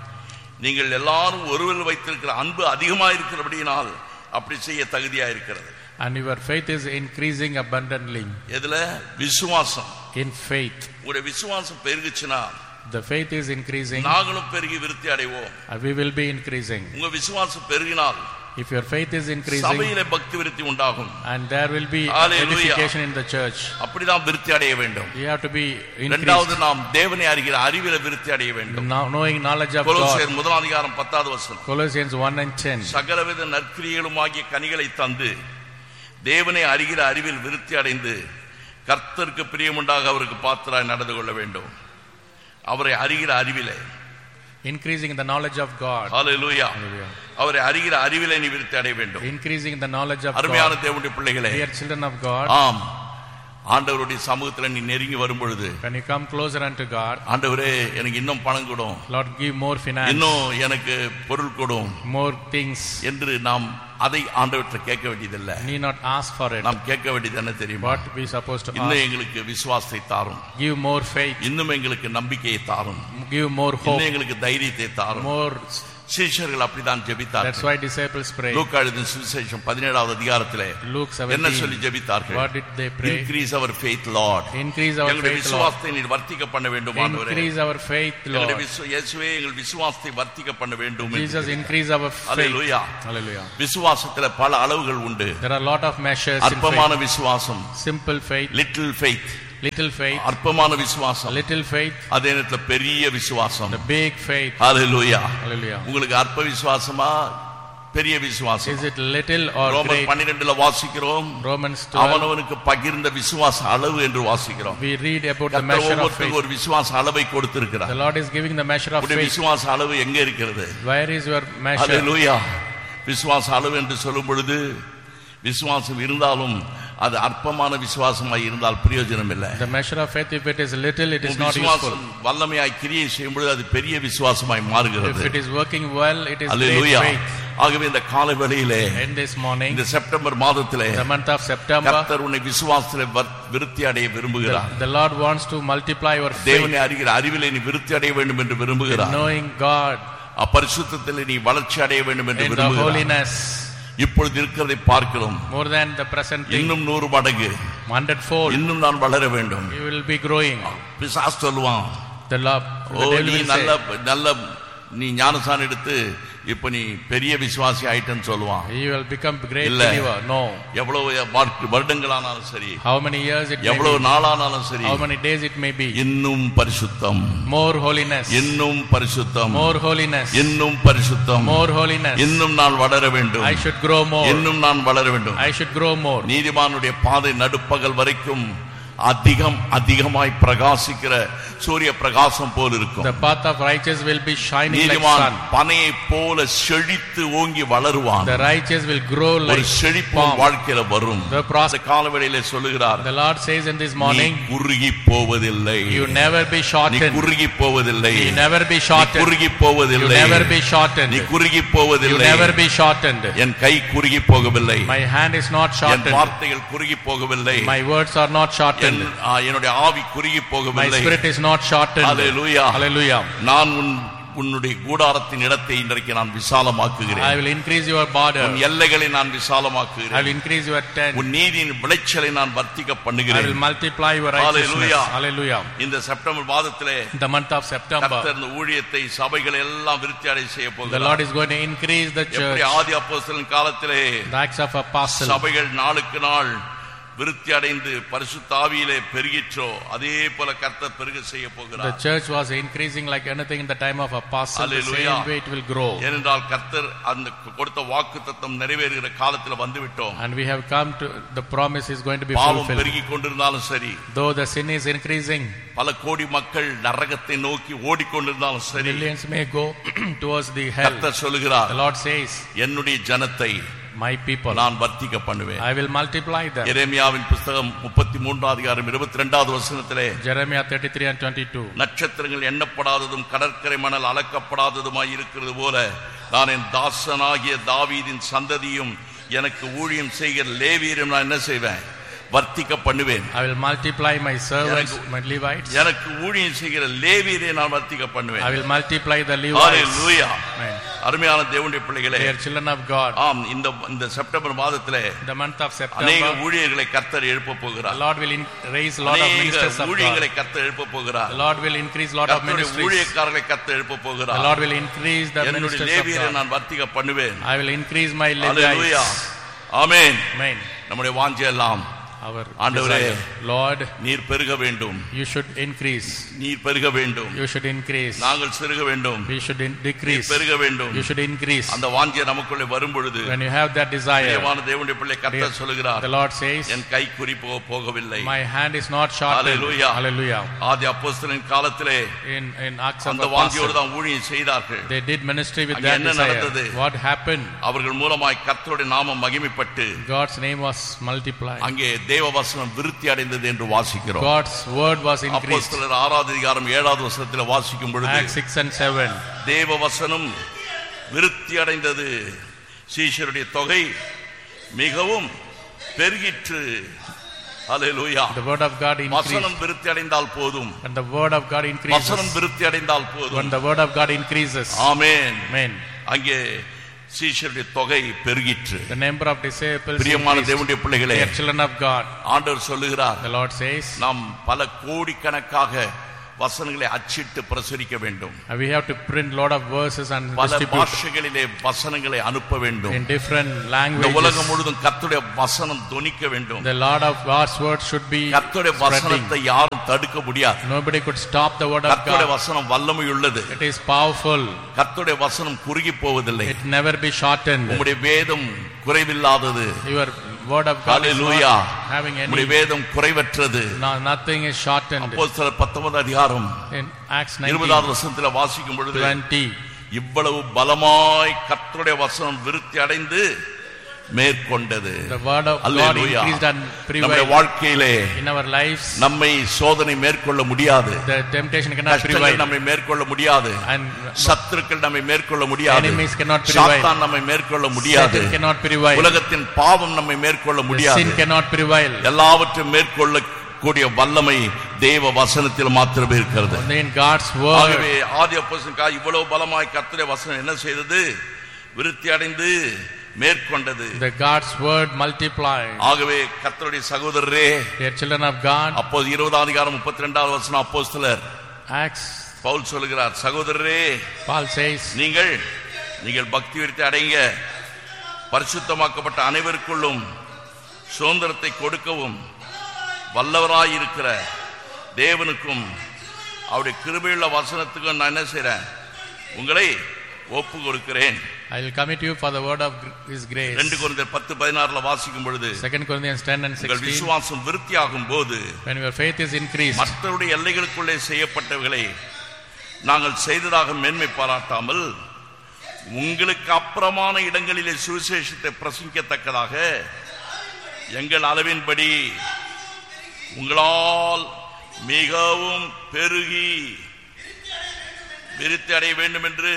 நீங்கள் எல்லாரும் ஒருவர் வைத்திருக்கிற அன்பு அதிகமாக இருக்கிறபடியால் அப்படி செய்ய தகுதியா இருக்கிறது. And your faith is increasing abundantly. எதுல? விசுவாசம். In faith. உங்களுடைய விசுவாசம் பெருகுச்சுனா The faith is increasing. நாங்களும் பெருகி விருத்தி அடைவோம். We will be increasing. உங்க விசுவாசம் பெருகினால் If your faith is increasing, சபையிலே பக்தி விருத்தி உண்டாகும். and there will be Hallelujah. edification in the church. அப்படிதான் விருத்தி அடைய வேண்டும். You have to be இரண்டாவது, increased. நாம் தேவனை அறிகிற அறிவிலே விருத்தி அடைய வேண்டும். Knowing knowledge of God. கொலோசியர் 1ஆம் அதிகாரம் 10வது வசனம், Colossians 1 and 10. சகலவித நற்கிரியலுமாகிய கனிகளை தந்து தேவனை அறிகிற அறிவில் விருத்தி அடைந்து கர்த்தருக்கு பிரியமுண்டாக அவருக்கு பாத்திராய் நடந்து கொள்ள வேண்டும். அவரை அறிகிற அறிவிலே, Increasing in the knowledge of God. Hallelujah, Hallelujah. அவரை அறிகிற அறிவிலே நீ விருத்தி அடைய வேண்டும். Increasing in the knowledge of அருமையான God. தேவனுடைய பிள்ளைகளே, Dear children of God, ஆம், ஆண்டவருடைய சமூகத்தில் நீ நெருங்கி வரும் பொழுது, when you come closer unto God, ஆண்டவரே எனக்கு இன்னும் பணம் கொடும், Lord give more finance, இன்னும் எனக்கு பொருள் கொடும் more things. என்று நாம் அதை ஆண்டவர்கிட்ட கேட்க வேண்டியதில்லை. Need not ask for it. நாம் கேட்க வேண்டியது என்ன தெரியுமா? What we supposed to இன்னும் ask? எங்களுக்கு விசுவாசத்தை தாரும். Give more faith. இன்னும் எங்களுக்கு நம்பிக்கையை தாரும். Give more hope. இன்னும் எங்களுக்கு தைரியத்தை தாரும். More. சீஷர்கள் அப்படிதான் ஜெபித்தார்கள். That's why disciples pray. லூக்கா எழுதின சுவிசேஷம் 17வது அதிகாரத்திலே Luke 17. என்ன சொல்லி ஜெபித்தார்கள்? What did they pray? Increase our faith, Lord. Increase our எங்களுடைய faith, Lord. விசுவாசத்தை நீர் வர்த்திக்க பண்ண வேண்டும் ஆண்டவரே. Increase our faith, Lord. இயேசுவே எங்கள் விசுவாசத்தை வர்த்திக்க பண்ண வேண்டும். Jesus, increase our faith. Hallelujah. Hallelujah. விசுவாசத்திலே பல அளவுகள் உண்டு. There are a lot of measures in அற்பமான faith. விசுவாசம், Simple faith, little faith, little faith, அற்பமான விசுவாசம், little faith, அதே நேரத்தில் பெரிய விசுவாசம். the big faith. Hallelujah. Hallelujah. உங்களுக்கு அற்ப விசுவாசமா பெரிய விசுவாசம்? Is it little or ரோமர் great? 12ல வாசிக்கிறோம், Romans 12. அவனவனுக்கு பகிர்ந்த விசுவாச அளவு என்று வாசிக்கிறோம். We read about the measure of faith. ஒரு விசுவாச அளவை கொடுத்திருக்கிறார். The Lord is giving the measure of faith. விசுவாச அளவு எங்க இருக்கிறது? Where is your measure? Hallelujah. விசுவாச அளவு என்று சொல்லும் பொழுது விசுவாசம் இருந்தாலும் அது அற்பமான விசுவாசமாய் இருந்தால் பிரயோஜனம் இல்லை. The measure of faith, if it is little, it is not useful. வல்லமையாய் கிரியை செய்யும் பொழுது அது பெரிய விசுவாசமாய் மாறுகிறது. If it is working well, it is Hallelujah. great faith. ஆகவே இந்த காலை வேளையிலே, In this morning, இந்த செப்டம்பர் மாதத்திலே, the month of September, கர்த்தர் உன்னை விசுவாசத்திலே விருத்தி அடைய விரும்புகிறார். the Lord wants to multiply your faith. தேவனை அறிகிற அறிவிலே நீ விருத்தி அடைய வேண்டும் என்று விரும்புகிறார். Knowing God, பரிசுத்தத்திலே நீ வளர்ச்சி அடைய வேண்டும் என்று in the விரும்புகிறார். holiness, இப்பொழுது இருக்கிறதை பார்க்கிறோம். more than the present thing, இன்னும் 100 மடங்கு, 100-fold, இன்னும் நான் வளர வேண்டும். you will be growing. பிசாசு சொல்லுவான், The Lord, the devil நீ will நல்ல say, நல்ல நீ ஞானசானம் எடுத்து இப்ப நீ பெரிய விசுவாசி ஆயிட்டன்னு சொல்லுவான். you will become great இல்ல. believer. No. எவ்வளவு வருடங்களானாலும் சரி, How many years it may எவ்வளவு be, நாளானாலும் சரி, how many days it may be, இன்னும் பரிசுத்தம், more holiness, இன்னும் பரிசுத்தம், more holiness, இன்னும் பரிசுத்தம், more holiness. இன்னும் நான் வளர வேண்டும், I should grow more. இன்னும் நான் வளர வேண்டும். I should grow more. நீதிமானுடைய பாதை நடுப்பகல் வரைக்கும் அதிகமாய் பிரகாசிக்கிற சூரிய பிரகாசம் போல் இருக்கும். The path of righteous will be shining like நீதிமான் sun. பனையை போல செழித்து ஓங்கி வளருவான். The righteous will grow ஒரு like செழிப்பு palm. வாழ்க்கையில வரும். The process. காலவெளியிலே சொல்லுகிறார், The Lord says in this நீ morning, குறுகி போவதில்லை, you never be நீ shortened. குறுகி போவதில்லை, You never be நீ shortened. குறுகி You போவதில்லை, never be shortened. நீ குறுகி You போவதில்லை. never be shortened. என் கை குறுகி போகவில்லை, My hand is not N shortened. வார்த்தைகள் குறுகி போகவில்லை, My words are not shortened. என்னுடைய ஆவி குறுகி My போகவில்லை. spirit is not shortened. Hallelujah. Hallelujah. நான் உன்னுடைய கூடாரத்தின் இடத்தை இன்றைக்கு நான் விசாலமாக்குகிறேன். I will increase your border. உன் எல்லைகளை நான் I விசாலமாக்குகிறேன். will increase your tent. உன் நீதியின் விளைச்சலை நான் வர்த்திக்க I பண்ணுகிறேன். will multiply your righteousness. Hallelujah. Hallelujah. இந்த செப்டம்பர் மாதத்திலே The month of September, கர்த்தர் இந்த ஊழியத்தை சபைகளை எல்லாம் விருத்தி அடைய செய்ய the போகிறார். Lord is going to increase the எப்படி church. ஆதி அப்போஸ்தலன் காலத்திலே The Acts of Apostles. சபைகள் நாளுக்கு நாள் விருத்தி அடைந்து பரிசுத்த ஆவியிலே பெருகிற்றோ அதே போல கர்த்தர் பெருக செய்ய The போகிறார். church was increasing like anything in the time of Apostles. The Hallelujah. same way it will grow. ஏனென்றால் கர்த்தர் அந்த கொடுத்த வாக்குத்தத்தம் நிறைவேறுகிற காலத்துல வந்து விட்டோம். And we have come to the promise is going to be பாவம் fulfilled. பெருகி கொண்டிருந்தாலும் சரி, Though the sin is increasing, பல கோடி மக்கள் நரகத்தை நோக்கி ஓடிக்கொண்டிருந்தாலும் சரி, millions may go towards the hell. கர்த்தர் சொல்லுகிறார், The Lord says, என்னுடைய ஜனத்தை my people, நான் வர்த்திக்க பண்ணுவேன். I will multiply them. எரேமியாவின் புத்தகம் 33 அதிகாரம் 22வது வசனத்திலே, Jeremiah 33 and 22. நட்சத்திரங்கள் எண்ணப்படாததும் கடற்கரை மணல் அளக்கப்படாததுமாய் இருக்கிறது போல நான் என் தாசனாகிய தாவீதின் சந்ததியும் எனக்கு ஊழியம் செய்கிற லேவியரும் நான் என்ன செய்வேன்? வர்த்திக்க பண்ணுவேன். I will multiply my servants, my Levites. எனக்கு ஊழியம் செய்கிற லேவியரை நான் வர்த்திக்க பண்ணுவேன். I will multiply the Levites. Hallelujah. Amen. அருமையான தேவனுடைய பிள்ளைகளே, They are children of God. ஆம், இந்த செப்டம்பர் மாதத்திலே The month of அநேக September, ஊழியர்களை கர்த்தர் எழுப்ப the போகிறார். Lord will raise a lot of அநேக ministers of God. ஊழியர்களை கர்த்தர் எழுப்ப போகிறார். The Lord will increase a lot of கர்த்தருடைய ministries. ஊழியக்காரர்களை கர்த்தர் எழுப்ப The போகிறார். Lord will increase the என்னுடைய ministers of லேவியரை God. நான் வர்த்திக்க பண்ணுவேன். I will increase my hallelujah. Levites. Amen. Amen. நம்முடைய வாஞ்சை எல்லாம், Our ஆண்டவரே, desire. Lord, நீர் பெருக வேண்டும், you should increase. நீர் பெருக வேண்டும், You should increase. நாங்கள் சிறுக வேண்டும், We should நீர் decrease. பெருக வேண்டும். You should increase. அந்த வாஞ்சை நமக்குள்ளே வரும் பொழுது When you have that desire, தேவான தேவனுடைய பிள்ளை கர்த்தர் சொல்லுகிறார், the Lord says, என் கை குறி போகவில்லை. my hand is not shortened. Hallelujah. Hallelujah. ஆதி அப்போஸ்தலரின் காலத்திலே In Acts of அந்த Apostles, வாஞ்சையோடு தான் ஊழியம் செய்தார்கள். they did ministry with அங்கே that என்ன desire. நடந்தது? What happened? அவர்கள் மூலமாய் கர்த்தருடைய நாமம் மகிமைப்பட்டு God's name was multiplied. அங்கே தேவ வசனம் விருத்தி அடைந்தது என்று வாசிக்கிறோம். God's word was increased. அப்போஸ்தலர் 6வது அதிகாரம் 7வது வசனத்தில் வாசிக்கும் பொழுது, Acts 6 and 7. தேவ வசனம் விருத்தி அடைந்தது, சீஷருடைய தொகை மிகவும் பெருகிற்று. ஹல்லேலூயா. The word of God increased. வசனம் விருத்தி அடைந்தால் போதும். When the word of God increases. வசனம் விருத்தி அடைந்தால் போதும். When the word of God increases. Amen. Amen. அங்கே சீஷருடைய தொகை பெருகிற்று. The number of disciples. பிரியமான தேவனுடைய பிள்ளைகளே, they are children of God. ஆண்டவர் சொல்லுகிறார், the Lord says, நாம் பல கோடிக்கணக்காக வசனங்களை அச்சிட்டு பிரசுரிக்க வேண்டும். We have to print lot of verses and பல distribute. பாஷைகளிலே வசனங்களை அனுப்ப வேண்டும். In different languages. இந்த உலகம் முழுதும் கர்த்தருடைய வசனம் தொனிக்க வேண்டும். The Lord of God's word should be கர்த்தருடைய வசனத்தை யாரும் தடுக்க முடியாது. Nobody could stop the word of God. கர்த்தருடைய வசனம் வல்லமை உள்ளது. It is powerful. கர்த்தருடைய வசனம் குறுகி போவதில்லை. It never be shortened. உம்முடைய வேதம் குறைவில்லாதது. Your word of God is not having any. உம்முடைய வேதம் குறைவற்றது. Nothing is shortened. அப்போஸ்தலர் 19 அதிகாரம் In Acts 19 20வது வசனத்தில் வாசிக்கும் பொழுது 20, இவ்வளவு பலமாய் கர்த்தருடைய வசனம் விருத்தி அடைந்து மேற்கொண்டது. the word of God increased and நம்முடைய prevailed வாழ்க்கையிலே in our lives. நம்மை சோதனை மேற்கொள்ள முடியாது. The temptation cannot prevail. நம்மை மேற்கொள்ள முடியாது. And சத்துருக்கள் நம்மை மேற்கொள்ள முடியாது. enemies cannot prevail. சாத்தான் நம்மை மேற்கொள்ள முடியாது. Satan cannot prevail. உலகத்தின் பாவம் நம்மை மேற்கொள்ள முடியாது. Sin cannot prevail. எல்லாவற்றையும் மேற்கொள்ள கூடிய வல்லமை தேவ வசனத்தில் மாத்திரமே இருக்கிறது. In God's word. ஆகவே ஆதி அப்போஸ்தலன் இவ்வளவு பலமாய் கர்த்தருடைய வசனம் என்ன செய்தது? விருத்தி அடைந்து மேற்கொண்டது. The God's word multiplied. ஆகவே கர்த்தருடைய சகோதரரே, dear children of God, அப்போது 20வது அதிகாரம் 32வது வசனம் அப்போஸ்தலர் Acts பவுல் சொல்கிறார், சகோதரரே, Paul says, நீங்கள் பக்தி விருத்தி அடைங்க, பரிசுத்தமாக்கப்பட்ட அனைவருக்குள்ளும் சுதந்திரத்தை கொடுக்கவும் வல்லவராயிருக்கிற தேவனுக்கும் அவருடைய கிருபையுள்ள வசனத்துக்கும் நான் என்ன செய்றேன்? உங்களை ஒப்பு கொடுக்கிறேன். I will commit you for the word of his grace. 2 கொரிந்தியர் 10:16 வாசிக்கும் பொழுது 2 Corinthians 10 and 16, விசுவாசம் விருத்தியாகும் போது, when your faith is increased, மற்றவருடைய எல்லைகளுக்குள்ளே செய்யப்பட்டவைகளை நாங்கள் செய்ததாக மேன்மை பாராட்டாமல் உங்களுக்கு அப்புறமான இடங்களிலே சுவிசேஷத்தை பிரசங்கிக்கத்தக்கதாக எங்கள் அளவின்படி உங்களால் மிகவும் பெருகி விருத்தி அடைய வேண்டும் என்று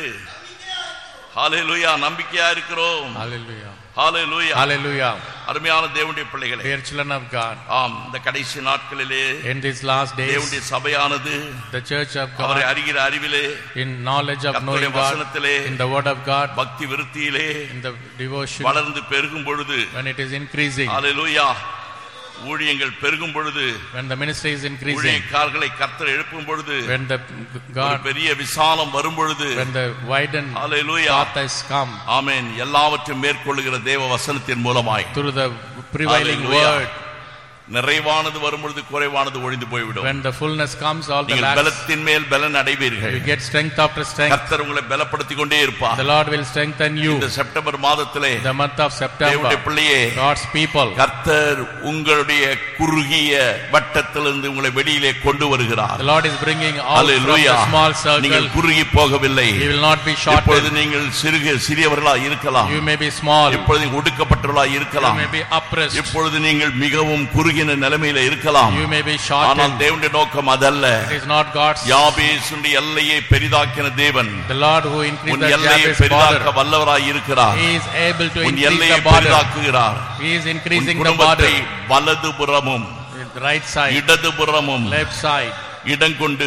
ஹல்லேலூயா நம்பிக்கையா இருக்கிறோம். Hallelujah. ஹல்லேலூயா. Hallelujah. அருமையான தேவனுடைய பிள்ளைகளே, dear children of God, ஆம், இந்த கடைசி நாட்களிலே in these last days, தேவனுடைய சபையானது the church of God, அவரை அறிகிற அறிவிலே, in knowledge of knowing God, வசனத்திலே, in the word of God, பக்தி விருத்தியிலே, in the devotion, வளர்ந்து பெருகும் பொழுது, when it is increasing, ஹல்லேலூயா, ஊழியங்கள் பெருகும் பொழுது, when the ministry is increasing, ஊழியக்காரர்களை கர்த்தர் எழுப்பும் பொழுது, when the God, பெரிய விசாலம் வரும் பொழுது, when the widened hallelujah, path has come, ஆமென், எல்லாவற்றையும் மேற்கொள்ளுகிற தேவ வசனத்தின் மூலமாய், through the prevailing word, நிறைவானது வரும்பொழுது குறைவானது ஒழிந்து போய்விடும். when the fullness comes, all the நீங்கள் lacks, பலத்தின் மேல் பலன் அடைவீர்கள். you get strength after strength. கர்த்தர் உங்களை பலப்படுத்திக் கொண்டே இருப்பார். The Lord will strengthen you. இந்த செப்டம்பர் மாதத்திலே The month of September, தேவனுடைய பிள்ளையே, God's people, கர்த்தர் உங்களுடைய குறுகிய வட்டத்திலிருந்து உங்களை வெளியிலே கொண்டு வருகிறார். the Lord is bringing out from the small circle. நீங்கள் குறுகி போகவில்லை. You will not be இப்பொழுது shortened. நீங்கள் சிறியவர்களா இருக்கலாம். You may be small. இப்பொழுது நீங்கள் ஒடுக்கப்பட்டவர்களா You இருக்கலாம். may be oppressed. இப்பொழுது நீங்கள் மிகவும் குறுகின நிலைமையில இருக்கலாம். You may be ஆனால் shortened. தேவனுடைய நோக்கம் அதல்ல. It is not God's. யாபேசுடைய எல்லையை பெரிதாக்கின தேவன் The Lord who increased உன் the எல்லையை Jabez பெரிதாக்க border, வல்லவராய் இருக்கிறார். He is able to உன் increase எல்லையை the border. பெரிதாக்குகிறார். He is increasing உன் the border. குடும்பத்தை வலதுபுறமும் Right side, இடதுபுறமும் left side. இடம் கொண்டு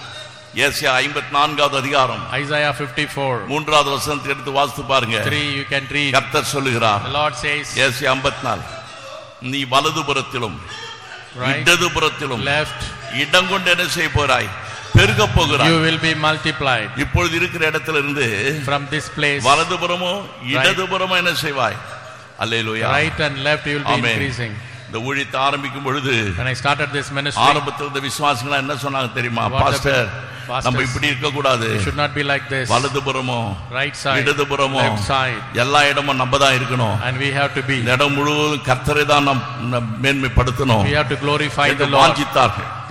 ஏசாயா 54வது அதிகாரம் Isaiah 54, 3வது வசனத்தை எடுத்து வாசித்து பாருங்க. 3, you can read. கர்த்தர் சொல்லுகிறார், The Lord says, ஏசாயா 54, நீ வலதுபுறத்திலும் right, இடதுபுறத்திலும் left, இடம் கொண்டு என்ன செய்ய போறாய்? பெருக போகிறாய். you will be multiplied. இப்பொழுது இருக்கிற இடத்துல இருந்து From this place, வலதுபுறமோ இடதுபுறமோ என்ன செய்வாய்? அல்லேலூயா. right and left, you will be Amen. increasing. இந்த ஊழியத்தை ஆரம்பிக்கும் பொழுது When I started this ministry, ஆரம்பத்தில் இருந்த விசுவாசிகளா என்ன சொன்னாங்க தெரியுமா? What the பாஸ்டர், pastors, நம்ம இப்படி இருக்க கூடாது. it should not be like this. வலதுபுறமோ Right side, இடதுபுறமோ left side, எல்லா இடமும் நம்ம தான் இருக்கணும். and we have to be. இந்த இடம் முழுவதும் கர்த்தரை தான் நாம் மேன்மைப்படுத்தணும் We have to glorify என்று the Lord. வாஞ்சித்தார்கள்.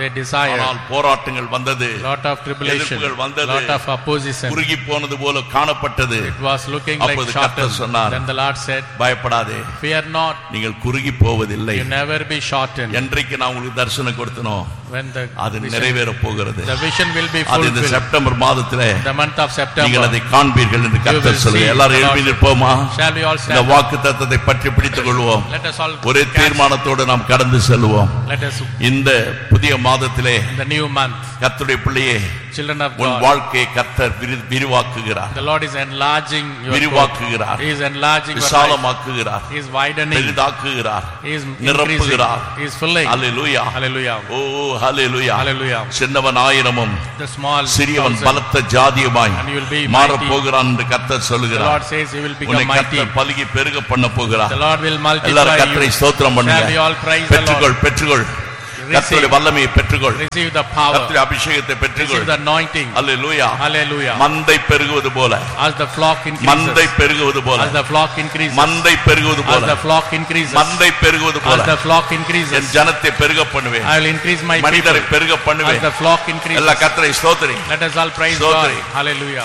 they desired. ஆனால் போராட்டங்கள் வந்தது, lot of tribulation, lot of opposition, குறுகி போனது போல காணப்பட்டது. it was looking like shortened. Then the Lord said, பயப்படாதே, fear not, நீங்கள் குறுகி போவதில்லை, you never be shortened. என்றைக்கு நான் உங்களுக்கு தரிசனம் கொடுத்தனோ when the அது நிறைவேற போகிறது. the vision will be அது இந்த fulfilled. செப்டம்பர் மாதத்திலே the month of September நீங்கள் அதை காண்பீர்கள் என்று கர்த்தர் சொல்லுகிறார். எல்லாரும் எழுப்பி நிற்போமா? shall we all stand? இந்த வாக்குத்தத்தத்தை பற்றி பிடித்துக் கொள்வோம். let us all ஒரே தீர்மானத்தோடு நாம் கடந்து செல்வோம். let us இந்த புதிய மாதத்திலே the new month, கர்த்தருடைய பிள்ளையே, children of உன் God, வாழ்க்கையை கர்த்தர் விரிவாக்குகிறார். the Lord is enlarging your விரிவாக்குகிறார், he is enlarging your life, விசாலமாக்குகிறார், he is widening, பெரிதாக்குகிறார், he is நிரப்புகிறார், he is filling. Hallelujah, hallelujah, O hallelujah, hallelujah. சின்னவன் ஆயிரமும் the small சிறியவன் பலத்த ஜாதியுமாய் and you will be மாறப் போகிறான் என்று கர்த்தர் the சொல்லுகிறார். Lord says he will become உன்னை mighty, கர்த்தர் பலுகி பெருக பண்ண போகிறார். the Lord will multiply எல்லாரும் you. கர்த்தரை ஸ்தோத்திரம் shall we பண்ணுங்க. all praise the Lord? பெற்றுக்கொள், பெற்றுக்கொள், கர்த்தருடைய வல்லமையை பெற்றுக்கொள், receive the power, கர்த்தருடைய அபிஷேகத்தை பெற்றுக்கொள். receive the anointing. Hallelujah, hallelujah. மந்தை பெருகுவது போல, as the flock increases, மந்தை பெருகுவது போல, as the flock increases, மந்தை பெருகுவது as போல, the flock increases, மந்தை பெருகுவது as போல the flock increases, என் ஜனத்தை பெருக பண்ணுவேன், I will increase my people, மனிதரை பெருக as பண்ணுவேன். the flock increases. எல்லா கர்த்தரை ஸ்தோத்திரி. let us all praise ஸ்தோத்திரி. God. hallelujah.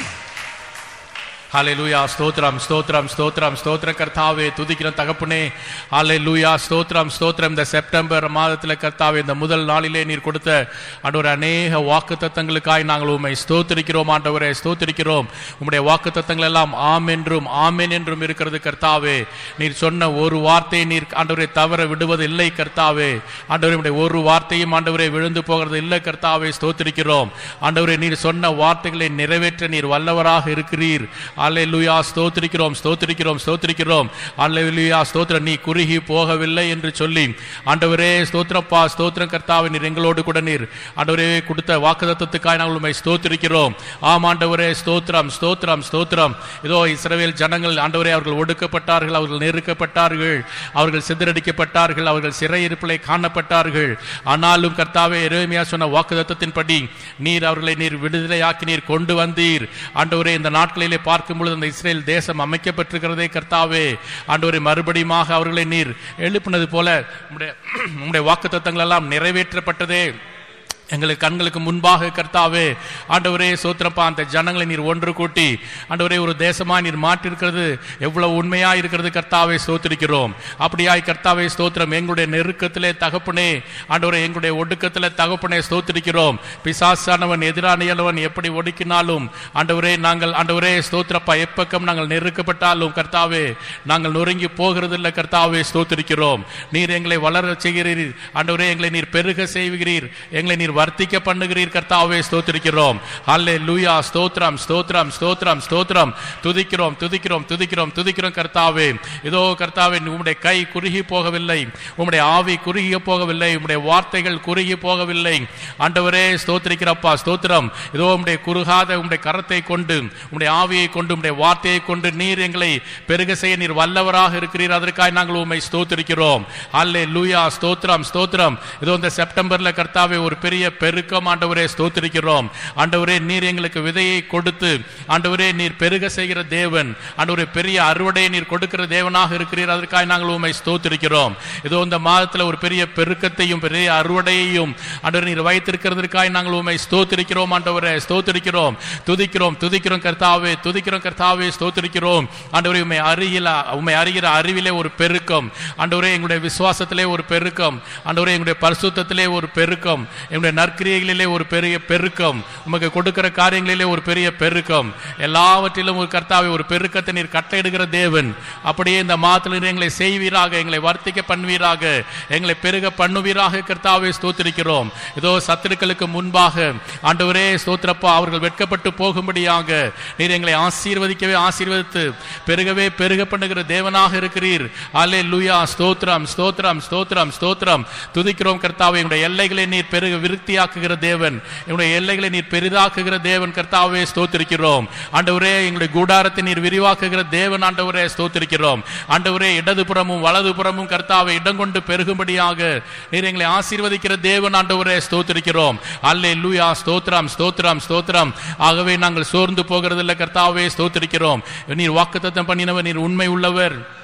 ஹalleluya, ஸ்தோத்திரம் ஸ்தோத்திரம் ஸ்தோத்திரம் ஸ்தோத்திரம் கர்த்தாவே, துதிக்கிற தகப்பனே, ஹalleluya, ஸ்தோத்திரம் ஸ்தோத்திரம். இந்த செப்டம்பர் மாதத்தில் கர்த்தாவே, இந்த முதல் நாளிலே நீர் கொடுத்த ஆண்டவரே அநேக வாக்குத்தத்தங்களுக்காய் நாங்கள் உம்மை ஸ்தோத்திரிக்கிறோம். ஆண்டவரே ஸ்தோத்திரிக்கிறோம். உம்முடைய வாக்குத்தத்தங்கள் எல்லாம் ஆம் என்றும் ஆமென் என்றும் இருக்கிறது கர்த்தாவே. நீர் சொன்ன ஒரு வார்த்தையை நீர் ஆண்டவரே தவற விடுவது இல்லை கர்த்தாவே. ஆண்டவரே உம்முடைய ஒரு வார்த்தையும் ஆண்டவரே விழுந்து போகிறது இல்லை கர்த்தாவே. ஸ்தோத்திரிக்கிறோம். ஆண்டவரே நீர் சொன்ன வார்த்தைகளை நிறைவேற்ற நீர் வல்லவராக இருக்கிறீர். அல்லேலூயா, ஸ்தோத்திரிக்கிறோம் ஸ்தோத்திரிக்கிறோம் ஸ்தோத்திரிக்கிறோம். அல்லேலூயா, ஸ்தோத்திரம். நீ குறுகி போகவில்லை என்று சொல்லி ஆண்டவரே ஸ்தோத்திரப்பா, ஸ்தோத்திரம் கர்த்தாவே. நீர் எங்களோடு கூட நீர் ஆண்டவரே கொடுத்த வாக்குத்தத்தத்துக்காக நாங்கள் உம்மை ஸ்தோத்திரிக்கிறோம். ஆம் ஆண்டவரே, ஸ்தோத்திரம் ஸ்தோத்திரம் ஸ்தோத்திரம். இதோ இஸ்ரவேல் ஜனங்கள் ஆண்டவரே அவர்கள் ஒடுக்கப்பட்டார்கள், அவர்கள் நெருக்கப்பட்டார்கள், அவர்கள் சிதறடிக்கப்பட்டார்கள், அவர்கள் சிறையிருப்பிலே காணப்பட்டார்கள். ஆனாலும் கர்த்தாவே எரேமியா சொன்ன வாக்குத்தத்தத்தின்படி நீர் அவர்களை நீர் விடுதலையாக்கி நீர் கொண்டு வந்தீர். ஆண்டவரே இந்த நாட்களிலே பார்க்கும் பொழுது அந்த இஸ்ரேல் தேசம் அமைக்கப்பட்டிருக்கிறதே கர்த்தாவே. ஆண்டவரே மறுபடியும் அவர்களை நீர் எழுப்பினது போல உம்முடைய வாக்குத்தத்தங்கள் எல்லாம் நிறைவேற்றப்பட்டதே எங்களுக்கு கண்களுக்கு முன்பாக கர்த்தாவே. ஆண்டவரே ஸ்தோத்திரப்பா, அந்த ஜனங்களை நீர் ஒன்று கூட்டி ஆண்டவரே ஒரு தேசமா நீர் மாற்றிருக்கிறது எவ்வளவு உண்மையா இருக்கிறது கர்த்தாவே. ஸ்தோத்திரிக்கிறோம். அப்படியாய் கர்த்தாவே ஸ்தோத்திரம். எங்களுடைய நெருக்கத்திலே தகப்பனே, ஆண்டவரே எங்களுடைய ஒடுக்கத்திலே தகப்பனே ஸ்தோத்திரிக்கிறோம். பிசாசானவன் எதிரானியவன் எப்படி ஒடுக்கினாலும் ஆண்டவரே நாங்கள் ஆண்டவரே ஸ்தோத்திரப்பா எப்பக்கம் நாங்கள் நெருக்கப்பட்டாலும் கர்த்தாவே நாங்கள் நொறுங்கி போகிறது இல்லை கர்த்தாவே. ஸ்தோத்திரிக்கிறோம். நீர் எங்களை வளர செய்கிறீர் ஆண்டவரே, எங்களை நீர் பெருக செய்கிறீர், எங்களை நீர் வர்த்திக்க பண்ணுகிறீர் கர்த்தாவே. ஸ்தோத்திரிக்கிறோம். ஹல்லேலூயா, ஸ்தோத்திரம் ஸ்தோத்திரம் ஸ்தோத்திரம் ஸ்தோத்திரம். துதிக்கிறோம் துதிக்கிறோம் துதிக்கிறோம் துதிக்கிறோம் கர்த்தாவே. இதோ கர்த்தாவே, உம்முடைய கை குறுகி போகவில்லை, உம்முடைய ஆவி குறுகி போகவில்லை, உம்முடைய வார்த்தைகள் குறுகி போகவில்லை ஆண்டவரே. ஸ்தோத்திரிக்கிறப்பா, ஸ்தோத்திரம். இதோ உம்முடைய குறுகாத உம்முடைய கரத்தை கொண்டு உம்முடைய ஆவியை கொண்டு உம்முடைய வார்த்தையை கொண்டு நீர் எங்களை பெருக செய்ய நீர் வல்லவராக இருக்கிறீர். அதற்காக நாங்கள் உம்மை ஸ்தோத்திரிக்கிறோம். ஹல்லேலூயா, ஸ்தோத்திரம் ஸ்தோத்திரம். இதோ இந்த செப்டம்பர்ல கர்த்தாவே ஒரு பெரிய பெருக்கம் ஆண்டவரே. ஸ்தோத்திரிக்கிறோம். ஆண்டவரே நீர் எங்களுக்கு விதையை கொடுத்து ஆண்டவரே நீர் பெருக செய்கிற தேவன், ஆண்டவரே பெரிய அறுவடையை நீர் கொடுக்கிற தேவனாக இருக்கிறீர். அதற்காக நாங்கள் உம்மை ஸ்தோத்திரிக்கிறோம். இதோ இந்த மாதத்தில் ஒரு பெரிய பெருக்கத்தையும் பெரிய அறுவடையையும் ஆண்டவரே நீர் வைத்திருக்கிறதற்காக நாங்கள் உம்மை ஸ்தோத்திரிக்கிறோம். ஆண்டவரே ஸ்தோத்திரிக்கிறோம். துதிக்கிறோம் துதிக்கிறோம் கர்த்தாவே, துதிக்கிறோம் கர்த்தாவே. ஸ்தோத்திரிக்கிறோம். ஆண்டவரே உம்மை அறிகிற அறிவிலே ஒரு பெருக்கம் ஆண்டவரே, எங்களுடைய விசுவாசத்திலே ஒரு பெருக்கம் ஆண்டவரே, எங்களுடைய பரிசுத்தத்திலே ஒரு பெருக்கம், எங்களுடைய நற்கிரியைகளிலே ஒரு பெரிய பெருக்கம், உமக்கு கொடுக்கிற காரியங்களிலே ஒரு பெரிய பெருக்கம், எல்லாவற்றிலும் ஒரு கர்த்தாவே ஒரு பெருக்கத்தை நீர் கட்டளையிடுகிற தேவன். அப்படியே இந்த மாதத்தில் எங்களை செய்வீராக, எங்களை வர்த்திக்க பண்ணுவீராக, எங்களை பெருக பண்ணுவீராக கர்த்தாவே. ஸ்தோத்திரிக்கிறோம். இதோ சத்துருக்களுக்கு முன்பாக ஆண்டவரே ஸ்தோத்திரப்பா அவர்கள் வெட்கப்பட்டு போகும்படியாக நீர் எங்களை ஆசீர்வதிக்கவே ஆசீர்வதித்து பெருகவே பெருக பண்ணுகிற தேவனாக இருக்கிறீர். அல்லேலூயா, ஸ்தோத்திரம் ஸ்தோத்திரம் ஸ்தோத்திரம் ஸ்தோத்திரம். துதிக்கிறோம் கர்த்தாவே. எங்களுடைய எல்லைகளை நீர் பெருக விருத்தியாக்குகிற தேவன், எங்களுடைய எல்லைகளை நீர் பெரிதாக்குகிற தேவன் கர்த்தாவே. ஸ்தோத்திரிக்கிறோம். ஆண்டவரே எங்களுடைய கூடாரத்தை நீர் விரிவாக்குகிற தேவன் ஆண்டவரே. ஸ்தோத்திரிக்கிறோம். ஆண்டவரே இடதுபுறமும் வலதுபுறமும் கர்த்தாவே இடம் கொண்டு பெருகும்படியாக நீர் எங்களை ஆசீர்வதிக்கிற தேவன் ஆண்டவரே. ஸ்தோத்திரிக்கிறோம். அல்லேலூயா, ஸ்தோத்திரம் ஸ்தோத்திரம் ஸ்தோத்திரம். ஆகவே நாங்கள் சோர்ந்து போகிறதில்லை கர்த்தாவே. ஸ்தோத்திரிக்கிறோம். நீர் வாக்குத்தத்தம் பண்ணினவர், நீர் உண்மை உள்ளவர்,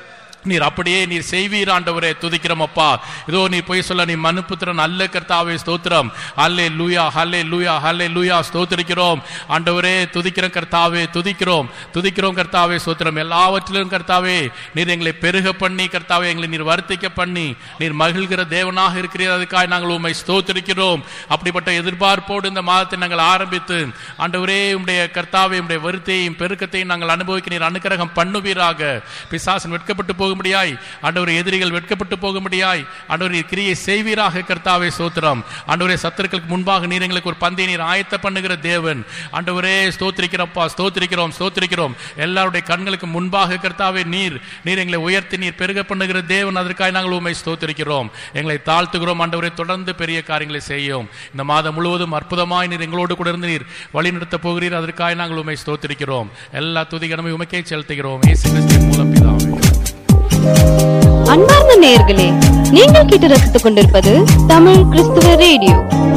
நீர் அப்படியே நீர் செய்வீர் ஆண்டவரே. துதிக்கிறோம் அப்பா. இதோ நீ போய் சொல்ல நீ மனுபுத்திரன் அல்ல கர்த்தாவே. ஸ்தோத்திரம். ஹல்லேலூயா ஹல்லேலூயா ஹல்லேலூயா. ஸ்தோத்திரிக்கிறோம் ஆண்டவரே. துதிக்கிறோம் கர்த்தாவே. துதிக்கிறோம் கர்த்தாவே. ஸ்தோத்திரம். எல்லாவற்றிலும் கர்த்தாவே நீர் எங்களை பெருக பண்ணி கர்த்தாவே எங்களை நீர் வர்த்திக்க பண்ணி நீர் மகிழ்கிற தேவனாக இருக்கிறீர். அதுக்காக நாங்கள் உம்மை ஸ்தோத்திரிக்கிறோம். அப்படிப்பட்ட எதிர்பார்ப்போடு இந்த மாதத்தை நாங்கள் ஆரம்பித்து ஆண்டவரே உம்முடைய கர்த்தாவே உம்முடைய வருத்தையும் பெருக்கத்தையும் நாங்கள் அனுபவிக்க நீர் அனுக்கிரகம் பண்ணுவீராக. பிசாசன் வெட்கப்பட்டு போக முடியாய் ஆண்டவரே, எதிரிகள் வெட்கப்பட்டு போக முடியாய் ஆண்டவரே கிரியை செய்வீராக கர்த்தாவே. ஸ்தோத்திரம் ஆண்டவரே. சத்துருக்களுக்கு முன்பாக நீர் எங்களுக்கு ஒரு பந்தை நீர் ஆயத்த பண்ணுகிற தேவன் ஆண்டவரே. ஸ்தோத்திரிக்கிறோம்ப்பா. ஸ்தோத்திரிக்கிறோம். எல்லாருடைய கண்களுக்கு முன்பாக கர்த்தாவே நீர் எங்களை உயர்த்தி நீர் பெருக பண்ணுகிற தேவன். அதற்காக நாங்கள் உம்மை ஸ்தோத்திரிக்கிறோம். எங்களை தாழ்த்துகிறோம் ஆண்டவரே. தொடர்ந்து பெரிய காரியங்களை செய்யும். இந்த மாதம் முழுவதும் அற்புதமாய் நீர் எங்களோடு கூட இருந்து நீர் வழி நடத்த போகிறீர். அதற்காக நாங்கள் உம்மை ஸ்தோத்திரிக்கிறோம். எல்லா துதிகரமே உமக்கே செலுத்துகிறோம். இயேசு கிறிஸ்துவின் மூலம் பிதாவே. அன்பார்ந்த நேயர்களே, நீங்கள் கேட்டு ரசித்துக் கொண்டிருப்பது தமிழ் கிறிஸ்துவ ரேடியோ.